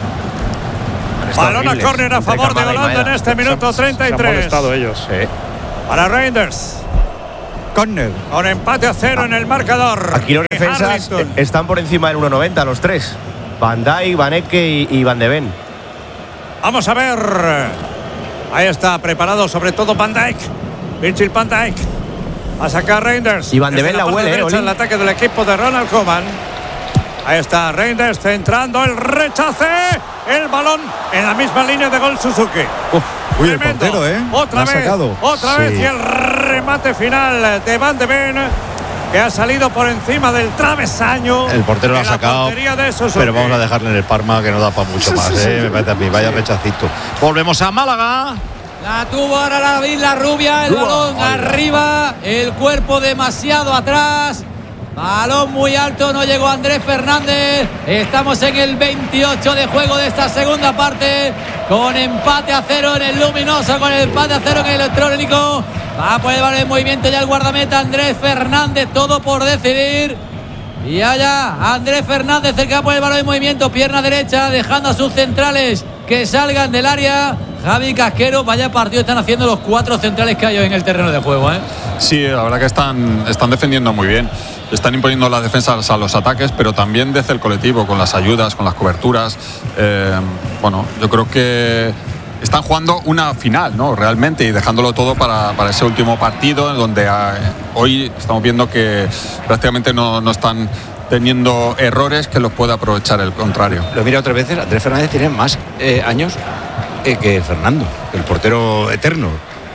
Balón a córner a favor de Holanda en este minuto 33.
Se han molestado ellos.
Sí. Para Reinders.
Córner.
Con empate a 0 en el marcador.
Aquí los defensas están por encima del 1.90 los tres. Van Dijk, Van Hecke y Van de Ven.
Vamos a ver. Ahí está, preparado sobre todo Van Dijk. Virgil van Dijk a sacar Reinders.
Y Van de Ven la huele,
el ataque del equipo de Ronald Koeman. Ahí está Reinders centrando el rechace. El balón en la misma línea de gol Suzuki.
Uy, el portero,
Otra vez y el remate final de Van de Ven, que ha salido por encima del travesaño.
El portero lo ha sacado, pero vamos a dejarle en el Parma, que no da para mucho más. Me parece a mí, vaya rechacito. Volvemos a Málaga.
La tuvo ahora la Isla Rubia, el balón arriba, el cuerpo demasiado atrás. Balón muy alto, no llegó Andrés Fernández. Estamos en el 28 de juego de esta segunda parte, con empate a 0 en el luminoso, con el empate a 0 en el electrónico. Va a poder llevar el movimiento ya el guardameta Andrés Fernández, todo por decidir. Y allá Andrés Fernández, el que va a poner el balón en movimiento, pierna derecha, dejando a sus centrales que salgan del área. Javi Casquero, vaya partido están haciendo los 4 centrales que hay hoy en el terreno de juego,
Sí, la verdad que están defendiendo muy bien. Están imponiendo las defensas a los ataques, pero también desde el colectivo, con las ayudas, con las coberturas. Bueno, yo creo que están jugando una final, ¿no? Realmente, y dejándolo todo para ese último partido, en donde hoy estamos viendo que prácticamente no están teniendo errores que los puede aprovechar el contrario.
Lo mira otras veces, Andrés Fernández tiene más años que Fernando, el portero eterno.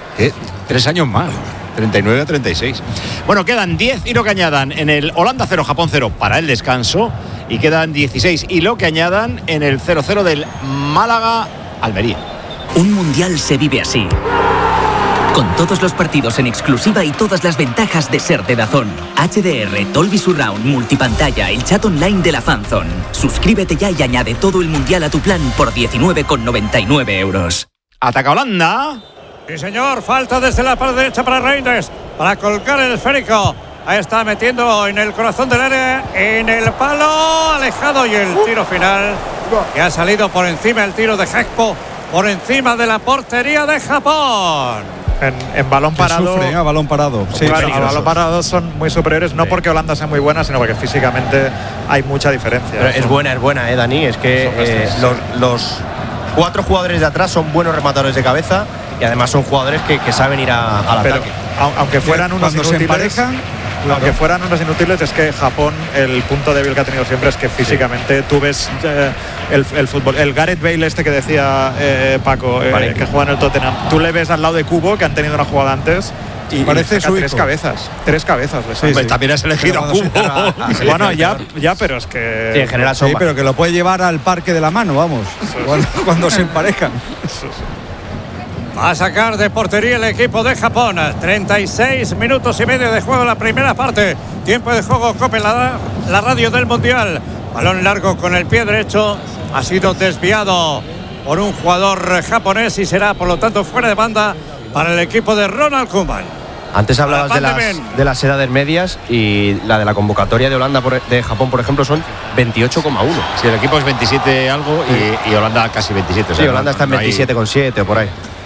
3 años más. 39 a 36. Bueno, quedan 10 y lo que añadan en el Holanda 0, Japón 0 para el descanso. Y quedan 16 y lo que añadan en el 0-0 del Málaga-Almería.
Un mundial se vive así. Con todos los partidos en exclusiva y todas las ventajas de ser de DAZN. HDR, Dolby Surround, multipantalla, el chat online de la Fanzone. Suscríbete ya y añade todo el mundial a tu plan por 19,99 €.
Ataca Holanda.
Sí, señor, falta desde la parte derecha para Reinders, para colgar el esférico. Ahí está metiendo en el corazón del área, en el palo, alejado, y el tiro final, que ha salido por encima, el tiro de Hakpo, por encima de la portería de Japón.
En balón parado.
Sufre, a balón parado.
Sí, claro, a balón parado son muy superiores, no porque Holanda sea muy buena, sino porque físicamente hay mucha diferencia.
Pero es buena, Dani. Es que los 4 jugadores de atrás son buenos rematadores de cabeza y además son jugadores que saben ir al ataque.
Aunque fueran unos inútiles, aunque fueran unos inútiles, es que Japón, el punto débil que ha tenido siempre es que físicamente tú ves el fútbol. El Gareth Bale que decía Paco, que juega en el Tottenham, tú le ves al lado de Cubo, que han tenido una jugada antes, y parece su 3 cabezas. 3 cabezas.
También has elegido a Cubo.
Bueno, ya, pero es que...
Sí, en general son
pero que lo puede llevar al parque de la mano, vamos, cuando se emparejan.
Va a sacar de portería el equipo de Japón. 36 minutos y medio de juego en la primera parte. Tiempo de juego, Cope, la radio del Mundial. Balón largo con el pie derecho. Ha sido desviado por un jugador japonés y será, por lo tanto, fuera de banda para el equipo de Ronald Koeman.
Antes hablabas de las edades medias, y la de la convocatoria de Holanda de Japón, por ejemplo, son 28,1.
Sí, el equipo es 27 algo y Holanda casi 27.
Sí, Holanda está en 27,7 o por ahí.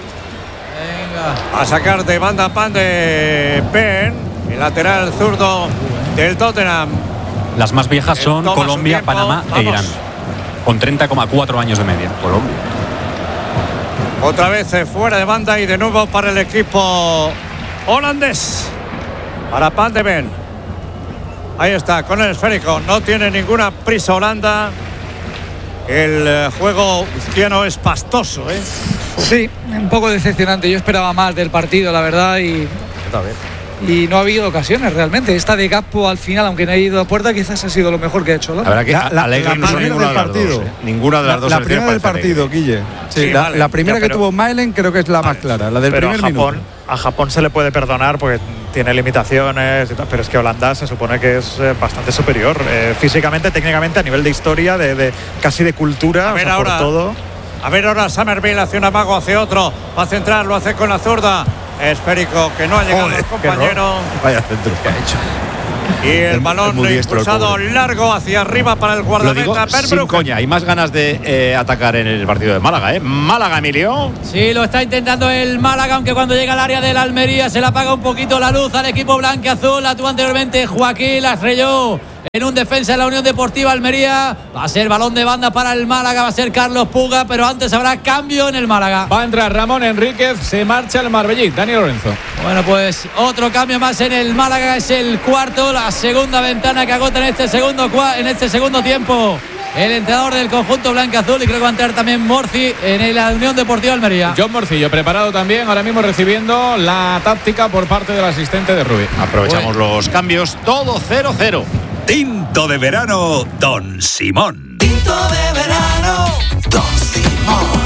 A sacar de banda Pan de Pen, el lateral zurdo del Tottenham.
Las más viejas son Colombia, Panamá e Irán, con 30,4 años de media.
Colombia.
Otra vez fuera de banda y de nuevo para el equipo holandés. Para Pan de Ven. Ahí está, con el esférico. No tiene ninguna prisa Holanda. El juego cristiano es pastoso, ¿eh?
Sí, un poco decepcionante. Yo esperaba más del partido, la verdad, y no ha habido ocasiones realmente. Esta de Gakpo al final, aunque no ha ido a puerta, quizás ha sido lo mejor que ha hecho.
La verdad que Alegre no son ninguna de las dos. Ninguna de las dos.
La primera del partido, Guille. Sí, la primera que tuvo Mailen creo que es la más clara, la del primer minuto.
A Japón se le puede perdonar porque tiene limitaciones, pero es que Holanda se supone que es bastante superior físicamente, técnicamente, a nivel de historia, de casi de cultura,
a ver,
por todo.
A ver ahora Summerville hace un amago, hace otro, va a centrar, lo hace con la zurda. Esférico que no ha llegado el compañero.
Vaya centro que ha hecho.
Y el balón impulsado largo hacia arriba para el guardameta.
Sin coña, hay más ganas de atacar en el partido de Málaga, ¿eh? Málaga, Emilio.
Sí, lo está intentando el Málaga, aunque cuando llega al área del Almería se le apaga un poquito la luz al equipo blanquiazul. Actuó anteriormente Joaquín, la estrelló en un defensa de la Unión Deportiva Almería. Va a ser balón de banda para el Málaga, va a ser Carlos Puga, pero antes habrá cambio en el Málaga.
Va a entrar Ramón Enríquez, se marcha el Marbellí, Dani Lorenzo.
Bueno, pues otro cambio más en el Málaga, es el cuarto, la segunda ventana que agota en este segundo tiempo el entrenador del conjunto blanquiazul, y creo que va a entrar también Morci en la Unión Deportiva Almería.
John Morcillo preparado también, ahora mismo recibiendo la táctica por parte del asistente de Rubí.
Aprovechamos los cambios, todo 0-0.
Tinto de verano, Don Simón.
Tinto de verano, Don Simón.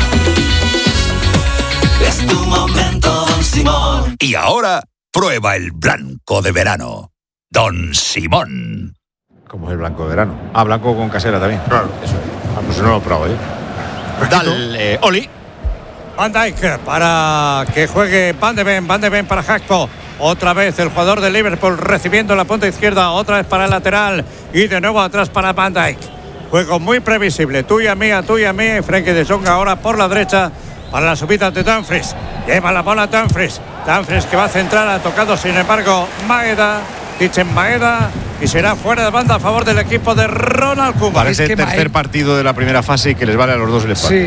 Es tu momento, Don Simón.
Y ahora, prueba el blanco de verano, Don Simón.
¿Cómo es el blanco de verano? Ah, blanco con casera también.
Claro.
Eso es. Vamos, no lo he probado, ¿eh? Dale, Oli.
Van Dijk para que juegue Van de Ven para Hakpo. Otra vez el jugador de Liverpool recibiendo la punta izquierda, otra vez para el lateral y de nuevo atrás para Van Dijk. Juego muy previsible, tuya, mía, Frenkie de Jong ahora por la derecha para la subida de Dumfries. Lleva la bola Dumfries que va a centrar, ha tocado sin embargo Maeda, y será fuera de banda a favor del equipo de Ronald Koeman.
Parece el tercer partido de la primera fase y que les vale a los dos el empate.
Sí.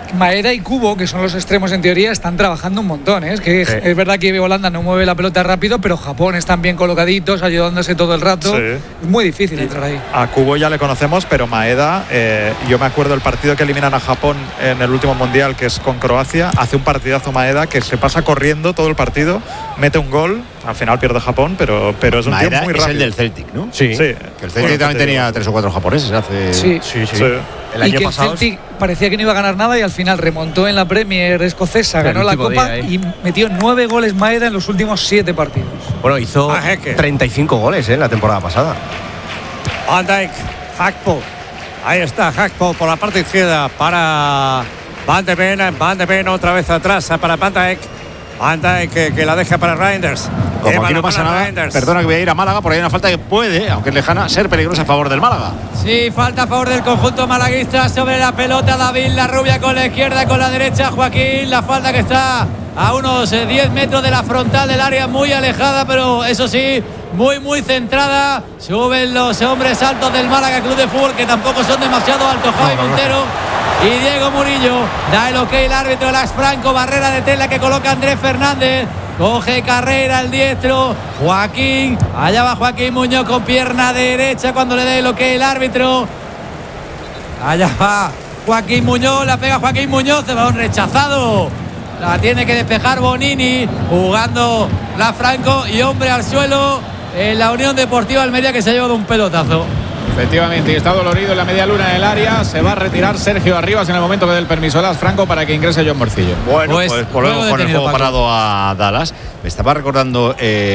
Maeda y Kubo, que son los extremos en teoría, están trabajando un montón. Es que es verdad que Holanda no mueve la pelota rápido, pero Japón están bien colocaditos, ayudándose todo el rato. Es muy difícil entrar ahí.
A Kubo ya le conocemos, pero Maeda, yo me acuerdo del partido que eliminan a Japón en el último mundial, que es con Croacia. Hace un partidazo Maeda que se pasa corriendo todo el partido, mete un gol, al final pierde Japón, pero es un tío muy rápido.
Es el del Celtic, ¿no?
Sí.
Que el Celtic también tenía 3 o 4 japoneses hace.
Sí.
El año pasado.
El Celtic parecía que no iba a ganar nada y al final remontó en la Premier escocesa, ganó la Copa y metió 9 goles Maeda en los últimos 7 partidos.
Bueno, hizo 35 goles en la temporada pasada.
Van Dijk, Gakpo. Ahí está Gakpo por la parte izquierda para Van de Ven otra vez atrás para Van Dijk. Van Dijk que la deja para Reinders.
Como aquí no pasa nada, perdona que voy a ir a Málaga, porque hay una falta que puede, aunque es lejana, ser peligrosa a favor del Málaga.
Sí, falta a favor del conjunto malaguista sobre la pelota. David La Rubia con la izquierda, con la derecha Joaquín. La falta que está a unos 10 metros de la frontal del área, muy alejada, pero eso sí, muy centrada. Suben los hombres altos del Málaga Club de Fútbol, que tampoco son demasiado altos. Javi Montero y Diego Murillo. Da el ok el árbitro de Las Franco. Barrera de tela que coloca Andrés Fernández. Coge carrera el diestro Joaquín. Allá va Joaquín Muñoz con pierna derecha cuando le dé el ok el árbitro. Allá va Joaquín Muñoz. La pega Joaquín Muñoz. El balón rechazado. La tiene que despejar Bonini. Jugando Las Franco. Y hombre al suelo en la Unión Deportiva Almería, que se ha llevado un pelotazo.
Efectivamente, y está dolorido en la media luna del área. Se va a retirar Sergio Arribas en el momento que dé el permiso a Las Franco para que ingrese John Morcillo.
Bueno, pues luego con el juego parado a Dallas. Me estaba recordando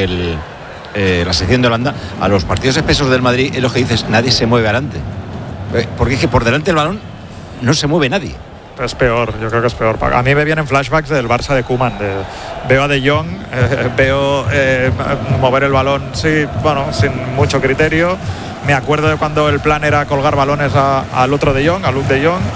la sección de Holanda. A los partidos espesos del Madrid, es lo que dices, nadie se mueve adelante. Porque es que por delante del balón no se mueve nadie.
Es peor, yo creo que es peor. A mí me vienen flashbacks del Barça de Koeman. Veo a De Jong, veo mover el balón, sí, bueno, sin mucho criterio. Me acuerdo de cuando el plan era colgar balones al otro De Jong, a Luke De Jong.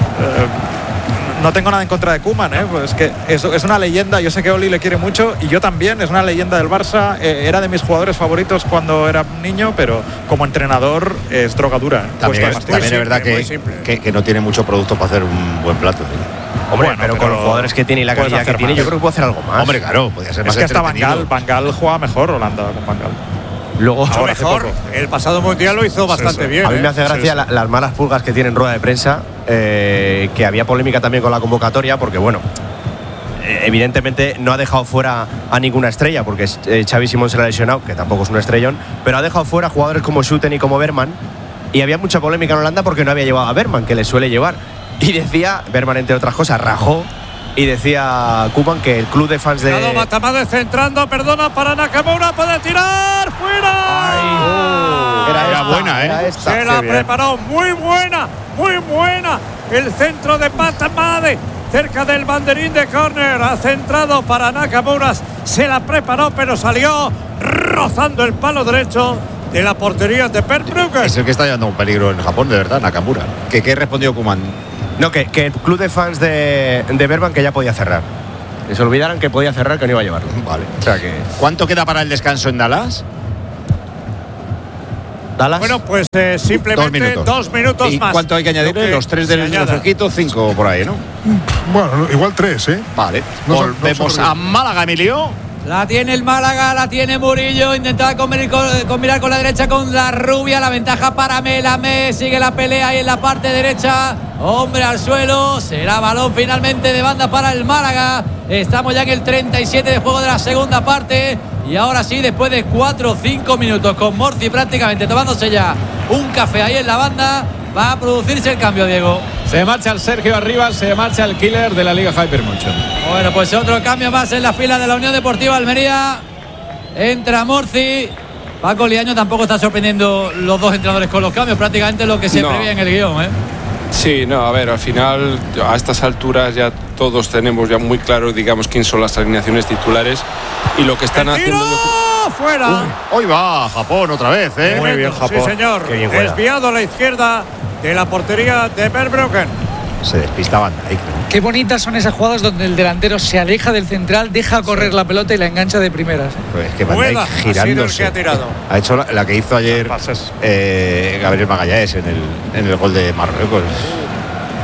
No tengo nada en contra de Koeman, pues que es una leyenda. Yo sé que Oli le quiere mucho y yo también. Es una leyenda del Barça. Era de mis jugadores favoritos cuando era niño, pero como entrenador es drogadura.
También es verdad que no tiene mucho producto para hacer un buen plato.
Hombre, bueno, pero con los jugadores que tiene y la calidad que tiene, yo creo que puede hacer algo más.
Hombre, claro, podría ser más
entretenido. Es que hasta Van Gaal juega mejor Holanda con Van Gaal.
Luego,
mejor, el pasado mundial lo hizo bastante bien.
A mí me hace gracia las malas pulgas que tiene en rueda de prensa, que había polémica también con la convocatoria, porque bueno, evidentemente no ha dejado fuera a ninguna estrella, porque Xavi Simón se la ha lesionado, que tampoco es un estrellón, pero ha dejado fuera jugadores como Schouten y como Bergman, y había mucha polémica en Holanda porque no había llevado a Bergman, que le suele llevar, y decía, Bergman entre otras cosas, rajó. Y decía Koeman que el club de fans de.
Matamade centrando, perdona para Nakamura, puede tirar, fuera.
Era buena,
Era esta. Se la preparó, muy buena. El centro de Matamade, cerca del banderín de córner, ha centrado para Nakamura, se la preparó, pero salió rozando el palo derecho de la portería de Per Brugge.
Es el que está llevando un peligro en Japón, de verdad, Nakamura. ¿Qué respondió Koeman?
No, que el club de fans de Bergman que ya podía cerrar. Que se olvidaran que podía cerrar, que no iba a llevarlo.
Vale. O sea que. ¿Cuánto queda para el descanso en Dallas?
Bueno, pues simplemente 2 minutos
¿Y
más.
¿Cuánto hay que añadirle? Los 3 del fresquito, 5 por ahí, ¿no?
Bueno, igual 3, ¿eh?
Vale. Volvemos a Málaga, Emilio.
La tiene el Málaga, la tiene Murillo. Intentaba combinar con la derecha con La Rubia. La ventaja para Melamé. Sigue la pelea ahí en la parte derecha. Hombre al suelo. Será balón finalmente de banda para el Málaga. Estamos ya en el 37 de juego de la segunda parte. Y ahora sí, después de 4 o 5 minutos con Morci prácticamente tomándose ya un café ahí en la banda, va a producirse el cambio, Diego.
Se marcha el Sergio Arribas, se marcha el killer de la Liga Hypermotion.
Bueno, pues otro cambio más en la fila de la Unión Deportiva Almería. Entra Morci. Paco Liaño tampoco está sorprendiendo los dos entrenadores con los cambios, prácticamente lo que se prevé en el guión, ¿eh?
Sí, no, a ver, al final a estas alturas ya todos tenemos ya muy claro, digamos, quién son las alineaciones titulares y lo que están haciendo.
¡Fuera!
Hoy va Japón otra vez, ¿eh?
Muy bien, Japón.
Sí, señor. Desviado a la izquierda de la portería de Per Brugge.
Se despistaban ahí.
Qué bonitas son esas jugadas donde el delantero se aleja del central, deja correr la pelota y la engancha de primeras.
Pues es que Van Dijk girándose. Ha hecho la que hizo ayer Gabriel Magallanes en el gol de Marruecos.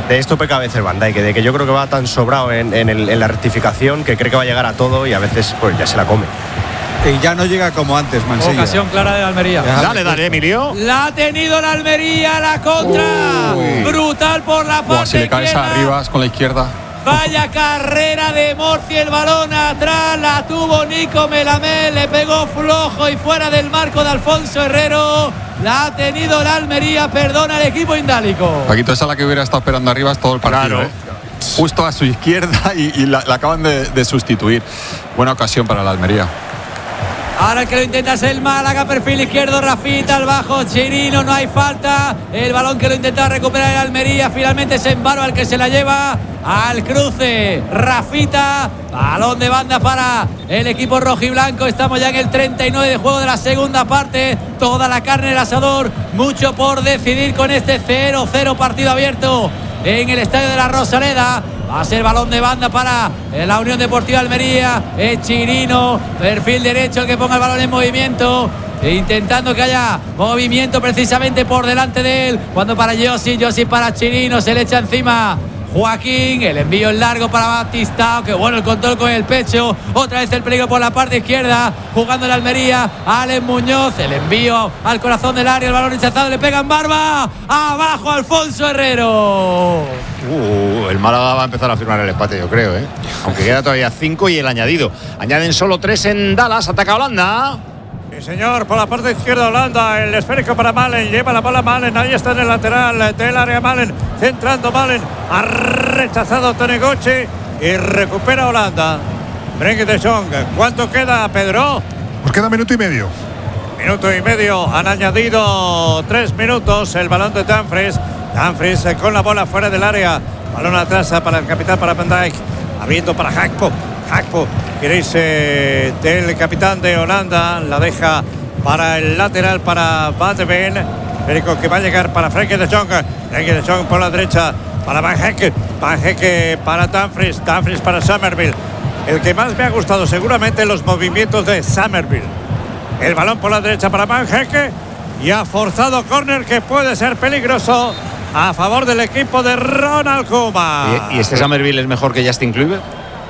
De esto peca a veces Van Dijk, de que yo creo que va tan sobrado en la rectificación que cree que va a llegar a todo y a veces pues ya se la come.
Y ya no llega como antes, Mansilla.
Ocasión clara de Almería.
Dale, Emilio.
La ha tenido la Almería, la contra. Brutal por la parte
si le caes
izquierda.
arriba con la izquierda.
Vaya carrera de Morci, el balón atrás, la tuvo Nico Melamé, le pegó flojo y fuera del marco de Alfonso Herrero. La ha tenido la Almería, perdona el equipo indálico.
Paquito, esa es la que hubiera estado esperando arriba es todo el partido.
Claro.
Justo a su izquierda y la acaban de sustituir. Buena ocasión para la Almería.
Ahora el que lo intenta es el Málaga, perfil izquierdo, Rafita al bajo, Chirino, no hay falta. El balón que lo intenta recuperar el Almería, finalmente es Embarba el que se la lleva al cruce. Rafita, balón de banda para el equipo rojiblanco. Estamos ya en el 39 de juego de la segunda parte. Toda la carne en el asador, mucho por decidir con este 0-0 partido abierto en el estadio de la Rosaleda. Va a ser balón de banda para la Unión Deportiva Almería. Es Chirino, perfil derecho, el que ponga el balón en movimiento, intentando que haya movimiento precisamente por delante de él. Cuando para Yossi para Chirino, se le echa encima Joaquín, el envío en largo para Batistao, que bueno el control con el pecho, otra vez el peligro por la parte izquierda, jugando en Almería, Alex Muñoz, el envío al corazón del área, el balón rechazado, le pega en barba, abajo Alfonso Herrero.
El Málaga va a empezar a firmar el empate, yo creo, aunque queda todavía 5 y el añadido. Añaden solo 3 en Dallas, ataca Holanda.
Sí, señor, por la parte izquierda Holanda, el esférico para Malen, lleva la bola Malen, ahí está en el lateral del área Malen, centrando Malen, ha rechazado Tonegoche y recupera Holanda. Frenkie de Jong, ¿cuánto queda, Pedro?
Pues queda minuto y medio.
Minuto y medio, han añadido 3 minutos, el balón de Dumfries con la bola fuera del área, balón atrás para el capitán, para Van Dijk, abriendo para Gakpo, queréis del capitán de Holanda, la deja para el lateral para Van de Ven, Federico que va a llegar para Frenkie de Jong por la derecha para Van Hecke para Dumfries para Summerville. El que más me ha gustado seguramente los movimientos de Summerville. El balón por la derecha para Van Hecke y ha forzado córner que puede ser peligroso a favor del equipo de Ronald Koeman.
¿Y este Summerville es mejor que Justin Kluivert?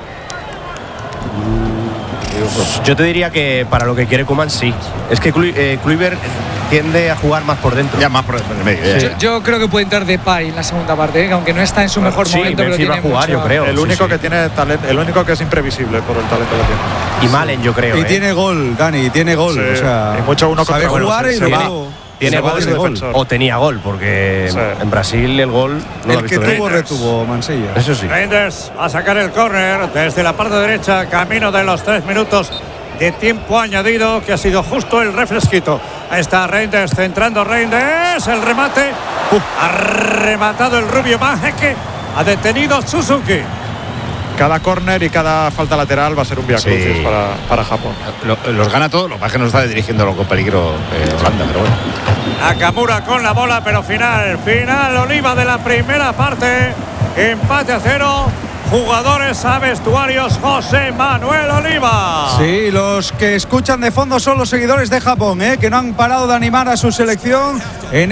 Yo te diría que para lo que quiere Koeman sí. Es que Kluivert tiende a jugar más por dentro.
Ya más por el medio.
Yo creo que puede entrar Depay en la segunda parte, aunque no está en su mejor momento, pero tiene
va a jugar,
mucho.
yo creo.
El único que tiene talento, el único que es imprevisible por el talento que tiene.
Y Malen, yo creo.
Y tiene gol, Dani, tiene gol.
Sí.
O sea,
y mucho uno contra
sabe jugar y
tiene gol o tenía gol, porque en Brasil el gol no
el que tuvo retuvo Mansilla.
Eso sí.
Reinders a sacar el córner desde la parte derecha, camino de los 3 minutos de tiempo añadido, que ha sido justo el refresquito. Ahí está Reinders, centrando Reinders, el remate, ha rematado el rubio Van Hecke, ha detenido Suzuki.
Cada córner y cada falta lateral va a ser un viacrucis para Japón.
Los gana todos, lo que pasa es que no está dirigiendo con peligro Holanda, pero bueno.
Nakamura con la bola, pero final Oliva de la primera parte, empate a 0. Jugadores a vestuarios, José Manuel Oliva.
Sí, los que escuchan de fondo son los seguidores de Japón, que no han parado de animar a su selección en